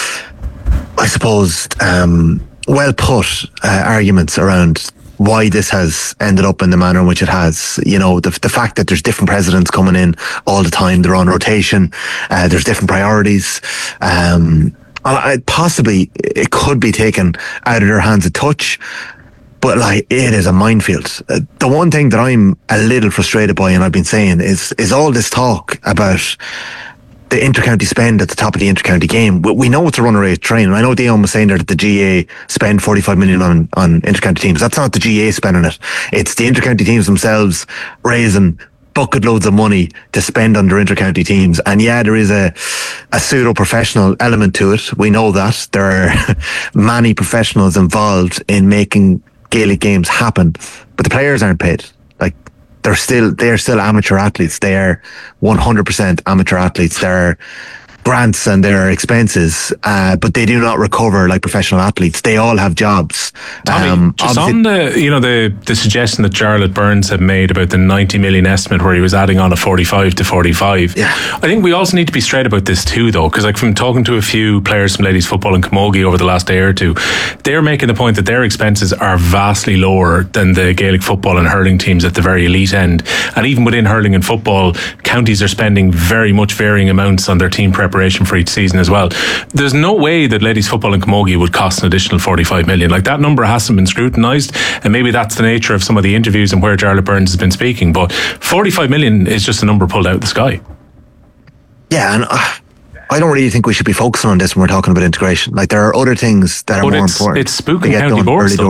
I suppose, um, well put uh, arguments around why this has ended up in the manner in which it has. You know, the, the fact that there's different presidents coming in all the time, they're on rotation, uh, there's different priorities. Um, I, possibly it could be taken out of their hands a touch, but like, it is a minefield. Uh, the one thing that I'm a little frustrated by, and I've been saying, is is all this talk about the intercounty spend at the top of the intercounty game. We, we know it's a runaway train, and I know Dion was saying there that the G A A spend forty-five million on on intercounty teams. That's not the G A A spending it. It's the intercounty teams themselves raising bucket loads of money to spend on their intercounty teams. And yeah, there is a, a pseudo-professional element to it. We know that. There are many professionals involved in making Gaelic games happen, but the players aren't paid. Like, they're still, they're still amateur athletes. They are one hundred percent amateur athletes. They're grants and their expenses, uh, but they do not recover like professional athletes. They all have jobs. Tommy, um, just on the, you know, the, the suggestion that Jarlath Burns had made about the ninety million estimate where he was adding on a forty-five to forty-five. Yeah. I think we also need to be straight about this too, though, because like from talking to a few players from ladies football and Camogie over the last day or two, they're making the point that their expenses are vastly lower than the Gaelic football and hurling teams at the very elite end. And even within hurling and football, counties are spending very much varying amounts on their team preparation for each season as well. There's no way that ladies football and Camogie would cost an additional forty-five million. Like, that number hasn't been scrutinised, and maybe that's the nature of some of the interviews and where Jarlath Burns has been speaking, but forty-five million is just a number pulled out of the sky. Yeah, and uh, I don't really think we should be focusing on this when we're talking about integration. Like, there are other things that are but more it's, important. It's spooking county boards though, Tommy.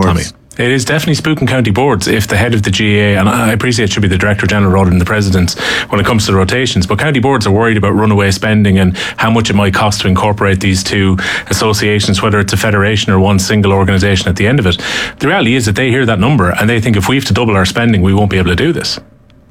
It is definitely spooking county boards if the head of the G A A, and I appreciate it should be the Director General rather than the President when it comes to the rotations, but county boards are worried about runaway spending and how much it might cost to incorporate these two associations, whether it's a federation or one single organisation at the end of it. The reality is that they hear that number and they think if we have to double our spending, we won't be able to do this.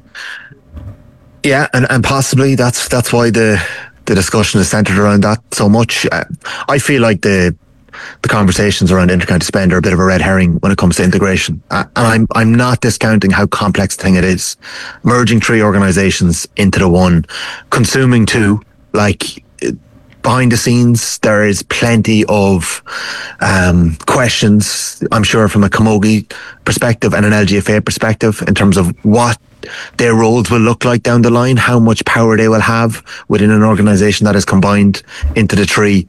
Yeah, and, and possibly that's that's why the the discussion is centred around that so much. Uh, I feel like the the conversations around intercounty spend are a bit of a red herring when it comes to integration. Uh, and I'm I'm not discounting how complex the thing it is. Merging three organisations into the one, consuming two, like behind the scenes, there is plenty of um, questions, I'm sure, from a Camogie perspective and an L G F A perspective in terms of what their roles will look like down the line, how much power they will have within an organisation that is combined into the three.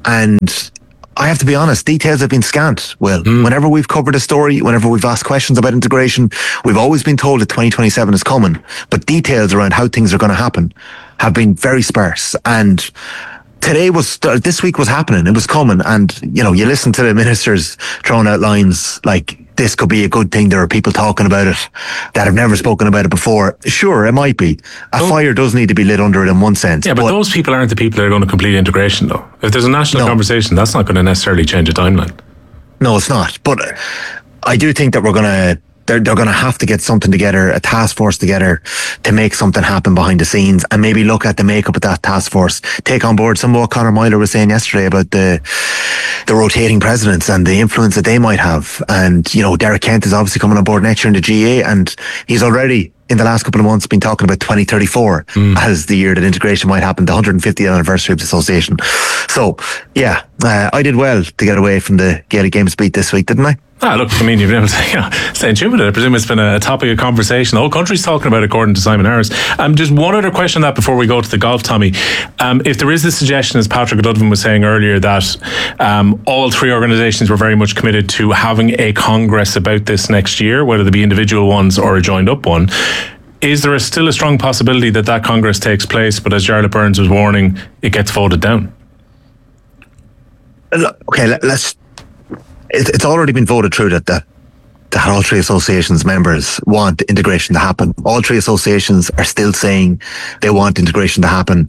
And I have to be honest, details have been scant. Well, mm. whenever we've covered a story, whenever we've asked questions about integration, we've always been told that twenty twenty-seven is coming, but details around how things are going to happen have been very sparse. And today was, this week was happening, it was coming. And, you know, you listen to the ministers throwing out lines like, this could be a good thing. There are people talking about it that have never spoken about it before. Sure, it might be. A oh. fire does need to be lit under it in one sense. Yeah, but, but those people aren't the people that are going to complete integration, though. If there's a national no. conversation, that's not going to necessarily change a timeline. No, it's not. But I do think that we're going to, they're, they're going to have to get something together, a task force together to make something happen behind the scenes and maybe look at the makeup of that task force. Take on board some of what Conor Myler was saying yesterday about the the rotating presidents and the influence that they might have. And, you know, Derek Kent is obviously coming on board next year in the G A A, and he's already in the last couple of months been talking about twenty thirty-four mm. as the year that integration might happen, the one hundred fiftieth anniversary of the association. So, yeah, uh, I did well to get away from the Gaelic Games beat this week, didn't I? Ah, look, I mean, you've been able to, you know, stay in tune with it. I presume it's been a topic of conversation. The whole country's talking about it, according to Simon Harris. Um, just one other question on that before we go to the golf, Tommy. Um, if there is the suggestion, as Patrick O'Donovan was saying earlier, that um, all three organisations were very much committed to having a congress about this next year, whether they be individual ones or a joined up one, is there a, still a strong possibility that that congress takes place, but as Jarlath Burns was warning, it gets voted down? Okay, let, let's it's already been voted through that, that that all three associations members want integration to happen. All three associations are still saying they want integration to happen.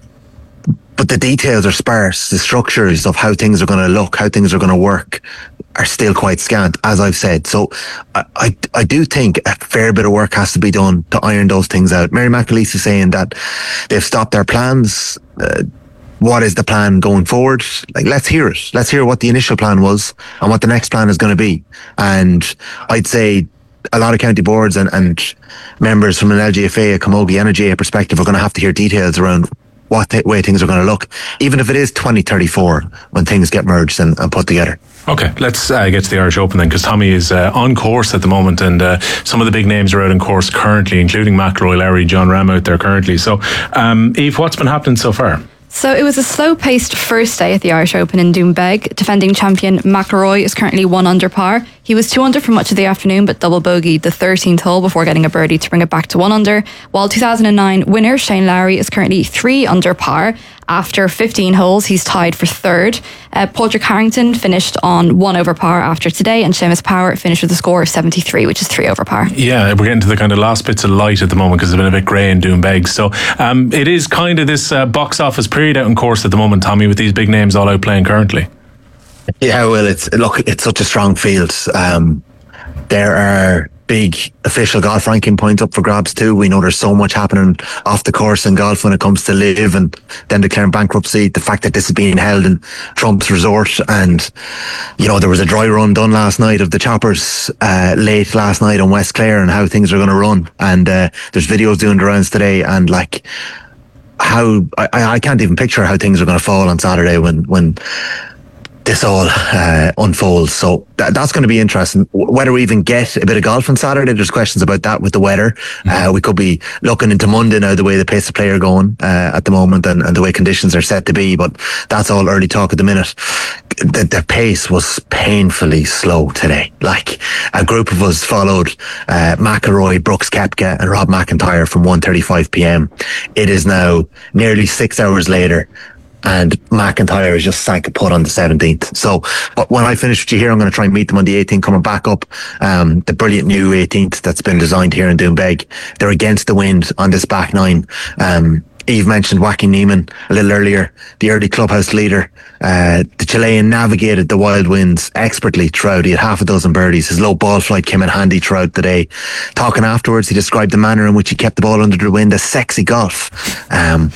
But the details are sparse. The structures of how things are going to look, how things are going to work are still quite scant, as I've said. So I, I, I do think a fair bit of work has to be done to iron those things out. Mary McAleese is saying that they've stopped their plans. Uh, What is the plan going forward? Like, let's hear it. Let's hear what the initial plan was and what the next plan is going to be. And I'd say a lot of county boards and, and members from an L G F A, a Camogie and a G A A perspective are going to have to hear details around what th- way things are going to look, even if it is twenty thirty-four when things get merged and, and put together. Okay, let's uh, get to the Irish Open then, because Tommy is uh, on course at the moment, and uh, some of the big names are out on course currently, including McIlroy, Lowry, John Ram out there currently. So, um, Eve, what's been happening so far? So it was a slow-paced first day at the Irish Open in Doonbeg. Defending champion McIlroy is currently one under par. He was two under for much of the afternoon, but double bogeyed the thirteenth hole before getting a birdie to bring it back to one under. While two thousand nine winner Shane Lowry is currently three under par. After fifteen holes, he's tied for third. Uh, Padraig Harrington finished on one over par after today, and Seamus Power finished with a score of seventy-three, which is three over par. Yeah, we're getting to the kind of last bits of light at the moment because it's been a bit grey in Doonbeg. So um, it is kind of this uh, box office period out in course at the moment, Tommy, with these big names all out playing currently. Yeah, well, it's look, it's such a strong field. Um, there are big official golf ranking points up for grabs too. We know there's so much happening off the course in golf when it comes to live and then declaring bankruptcy. The fact that this is being held in Trump's resort, and you know there was a dry run done last night of the choppers uh, late last night on West Clare and how things are going to run. And uh, there's videos doing the rounds today, and like how I, I can't even picture how things are going to fall on Saturday when when. this all uh, unfolds. So that, that's going to be interesting. Whether we even get a bit of golf on Saturday, there's questions about that with the weather. Mm-hmm. Uh, we could be looking into Monday now, the way the pace of play are going uh, at the moment and, and the way conditions are set to be. But that's all early talk at the minute. The, the pace was painfully slow today. Like a group of us followed uh, McIlroy, Brooks Koepka and Rob McIntyre from one thirty-five p.m. It is now nearly six hours later. and McIntyre has just sank a putt on the seventeenth. So, but when I finish with you here, I'm going to try and meet them on the eighteenth coming back up. Um, the brilliant new eighteenth that's been designed here in Doonbeg. They're against the wind on this back nine. Um, Eve mentioned Joaquin Niemann a little earlier, the early clubhouse leader. Uh, the Chilean navigated the wild winds expertly throughout. He had half a dozen birdies. His low ball flight came in handy throughout the day. Talking afterwards, he described the manner in which he kept the ball under the wind as sexy golf. Um,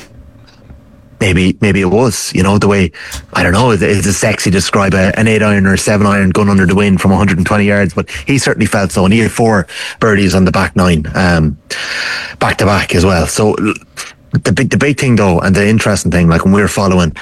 maybe maybe it was, you know, the way, I don't know, is it sexy to describe a, an eight iron or a seven iron gun under the wind from one hundred twenty yards? But he certainly felt so, and he had four birdies on the back nine, um, back to back as well. So the big the big thing though, and the interesting thing, like when we were following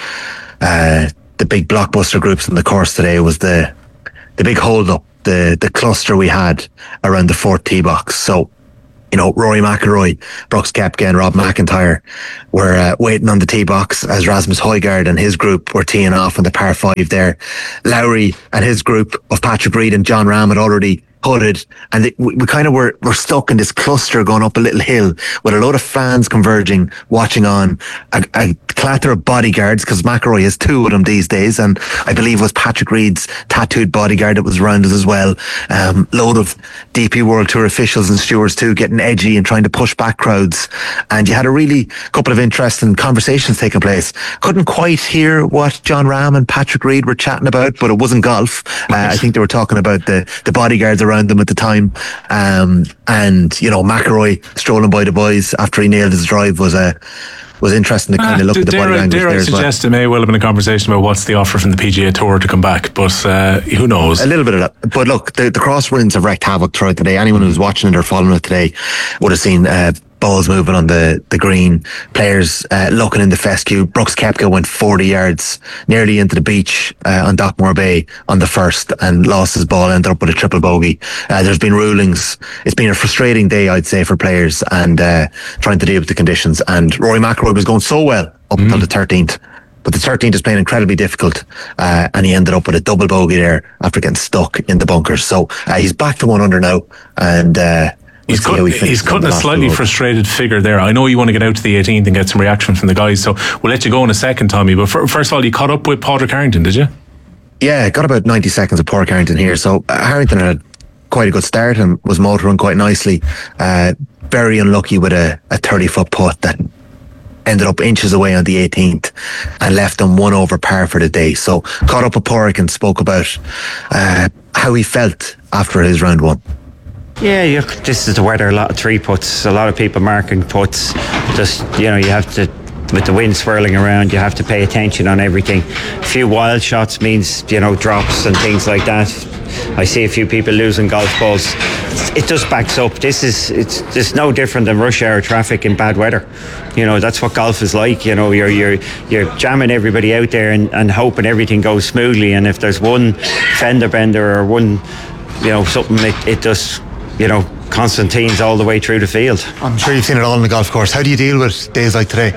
uh, the big blockbuster groups in the course today, was the the big hold up, the the cluster we had around the fourth tee box. So, you know, Rory McIlroy, Brooks Koepka and Rob McIntyre were uh, waiting on the tee box as Rasmus Højgaard and his group were teeing off on the par five there. Lowry and his group of Patrick Reed and John Ram had already putted, and they, we, we kind of were, were stuck in this cluster going up a little hill with a load of fans converging, watching on, a, a clatter of bodyguards, because McIlroy has two of them these days, and I believe it was Patrick Reed's tattooed bodyguard that was around us as well. Um, load of D P World Tour officials and stewards too, getting edgy and trying to push back crowds, and you had a really couple of interesting conversations taking place. Couldn't quite hear what John Ram and Patrick Reed were chatting about, but it wasn't golf. Uh, I think they were talking about the, the bodyguards around around them at the time, um, and you know, McIlroy strolling by the boys after he nailed his drive was a was interesting to kind of look uh, at the body I, language dare there I as well. suggest it may well have been a conversation about what's the offer from the P G A Tour to come back, but uh, who knows? A little bit of that. But look, the, the crosswinds have wreaked havoc throughout the day. Anyone who's watching it or following it today would have seen uh, balls moving on the, the green, players uh, looking in the fescue. Brooks Koepka went forty yards nearly into the beach uh, on Dockmore Bay on the first and lost his ball, ended up with a triple bogey. Uh, there's been rulings. It's been a frustrating day, I'd say, for players and uh, trying to deal with the conditions. And Rory McIlroy was going so well up mm. until the thirteenth. But the thirteenth is playing incredibly difficult, uh, and he ended up with a double bogey there after getting stuck in the bunkers. So uh, he's back to one under now, and uh, He's, cut, he's cutting a slightly frustrated figure there. I know you want to get out to the eighteenth and get some reaction from the guys, so we'll let you go in a second, Tommy. But for, first of all, you caught up with Padraig Harrington, did you? Yeah, got about ninety seconds of Padraig Harrington here. So uh, Harrington had quite a good start and was motoring quite nicely. Uh, very unlucky with a, a thirty foot putt that ended up inches away on the eighteenth and left him one over par for the day. So caught up with Padraig and spoke about uh, how he felt after his round one. Yeah, look, this is the weather. A lot of three putts, a lot of people marking putts. Just, you know, you have to, with the wind swirling around, you have to pay attention on everything. A few wild shots means, you know, drops and things like that. I see a few people losing golf balls. It just backs up. This is, it's just no different than rush hour traffic in bad weather. You know, that's what golf is like. You know, you're you're you're jamming everybody out there and, and hoping everything goes smoothly. And if there's one fender bender or one, you know, something, it, it just, you know, Constantine's all the way through the field. I'm sure you've seen it all on the golf course. How do you deal with days like today?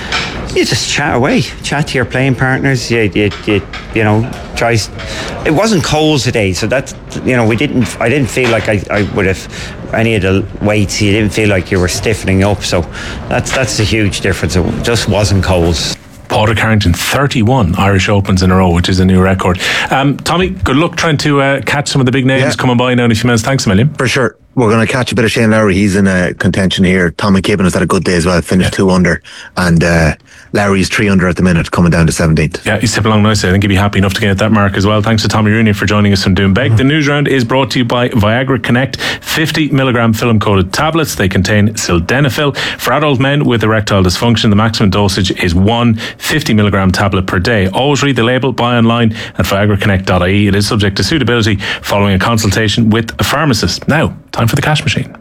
You just chat away, chat to your playing partners. You, you, you, you know, try. It wasn't cold today, so that, you know, we didn't. I didn't feel like I, I would have any of the weights. You didn't feel like you were stiffening up. So that's that's a huge difference. It just wasn't cold. Padraig Harrington, thirty-one Irish Opens in a row, which is a new record. Um, Tommy, good luck trying to uh, catch some of the big names yeah. coming by now in a few minutes. Thanks a million. For sure. We're going to catch a bit of Shane Lowry. He's in a contention here. Tom McKibben has had a good day as well, finished yeah. two under. And uh, Lowry's three under at the minute, coming down to seventeenth. Yeah, he's tipping along nicely. I think he'd be happy enough to get that mark as well. Thanks to Tommy Rooney for joining us from Doonbeg. Mm-hmm. The news round is brought to you by Viagra Connect. fifty milligram film-coated tablets. They contain sildenafil. For adult men with erectile dysfunction, the maximum dosage is one fifty milligram tablet per day. Always read the label. Buy online at viagra connect dot I E. It is subject to suitability following a consultation with a pharmacist. Now, time for the cash machine.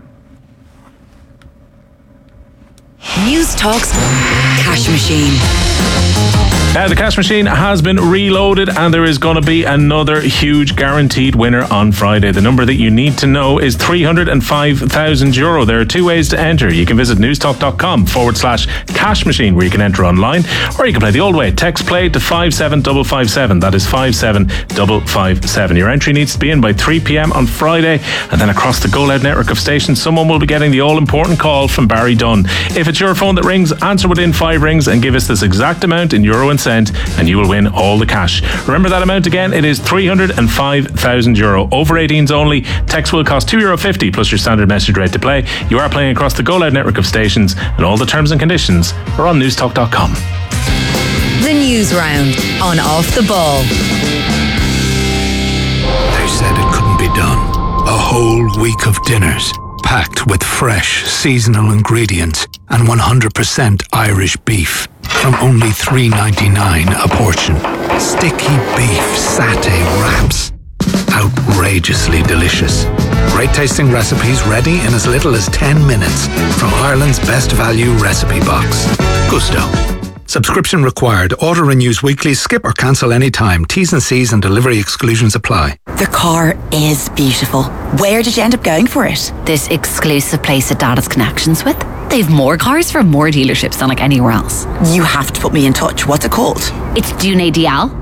News Talk's Cash Machine. Uh, the cash machine has been reloaded and there is going to be another huge guaranteed winner on Friday. The number that you need to know is three hundred five thousand euro. There are two ways to enter. You can visit newstalk.com forward slash cash machine where you can enter online, or you can play the old way. Text play to five seven five five seven. That is five seven five five seven. Your entry needs to be in by three p.m. on Friday, and then across the Go Loud network of stations, someone will be getting the all-important call from Barry Dunn. If it's your phone that rings, answer within five rings and give us this exact amount in euro and cent and you will win all the cash. Remember that amount again, it is three hundred five thousand euro. Over eighteens only. Text will cost two euro fifty plus your standard message rate to play. You are playing across the Go Loud network of stations, and all the terms and conditions are on newstalk dot com. The News Round on Off the Ball. They said it couldn't be done. A whole week of dinners, packed with fresh, seasonal ingredients and one hundred percent Irish beef from only three ninety-nine a portion. Sticky beef satay wraps. Outrageously delicious. Great tasting recipes ready in as little as ten minutes from Ireland's best value recipe box. Gusto. Subscription required. Order renews weekly. Skip or cancel anytime. T's and C's and delivery exclusions apply. The car is beautiful. Where did you end up going for it? This exclusive place that Dad has connections with. They've more cars from more dealerships than like anywhere else. You have to put me in touch. What's it called? It's Dune Dial.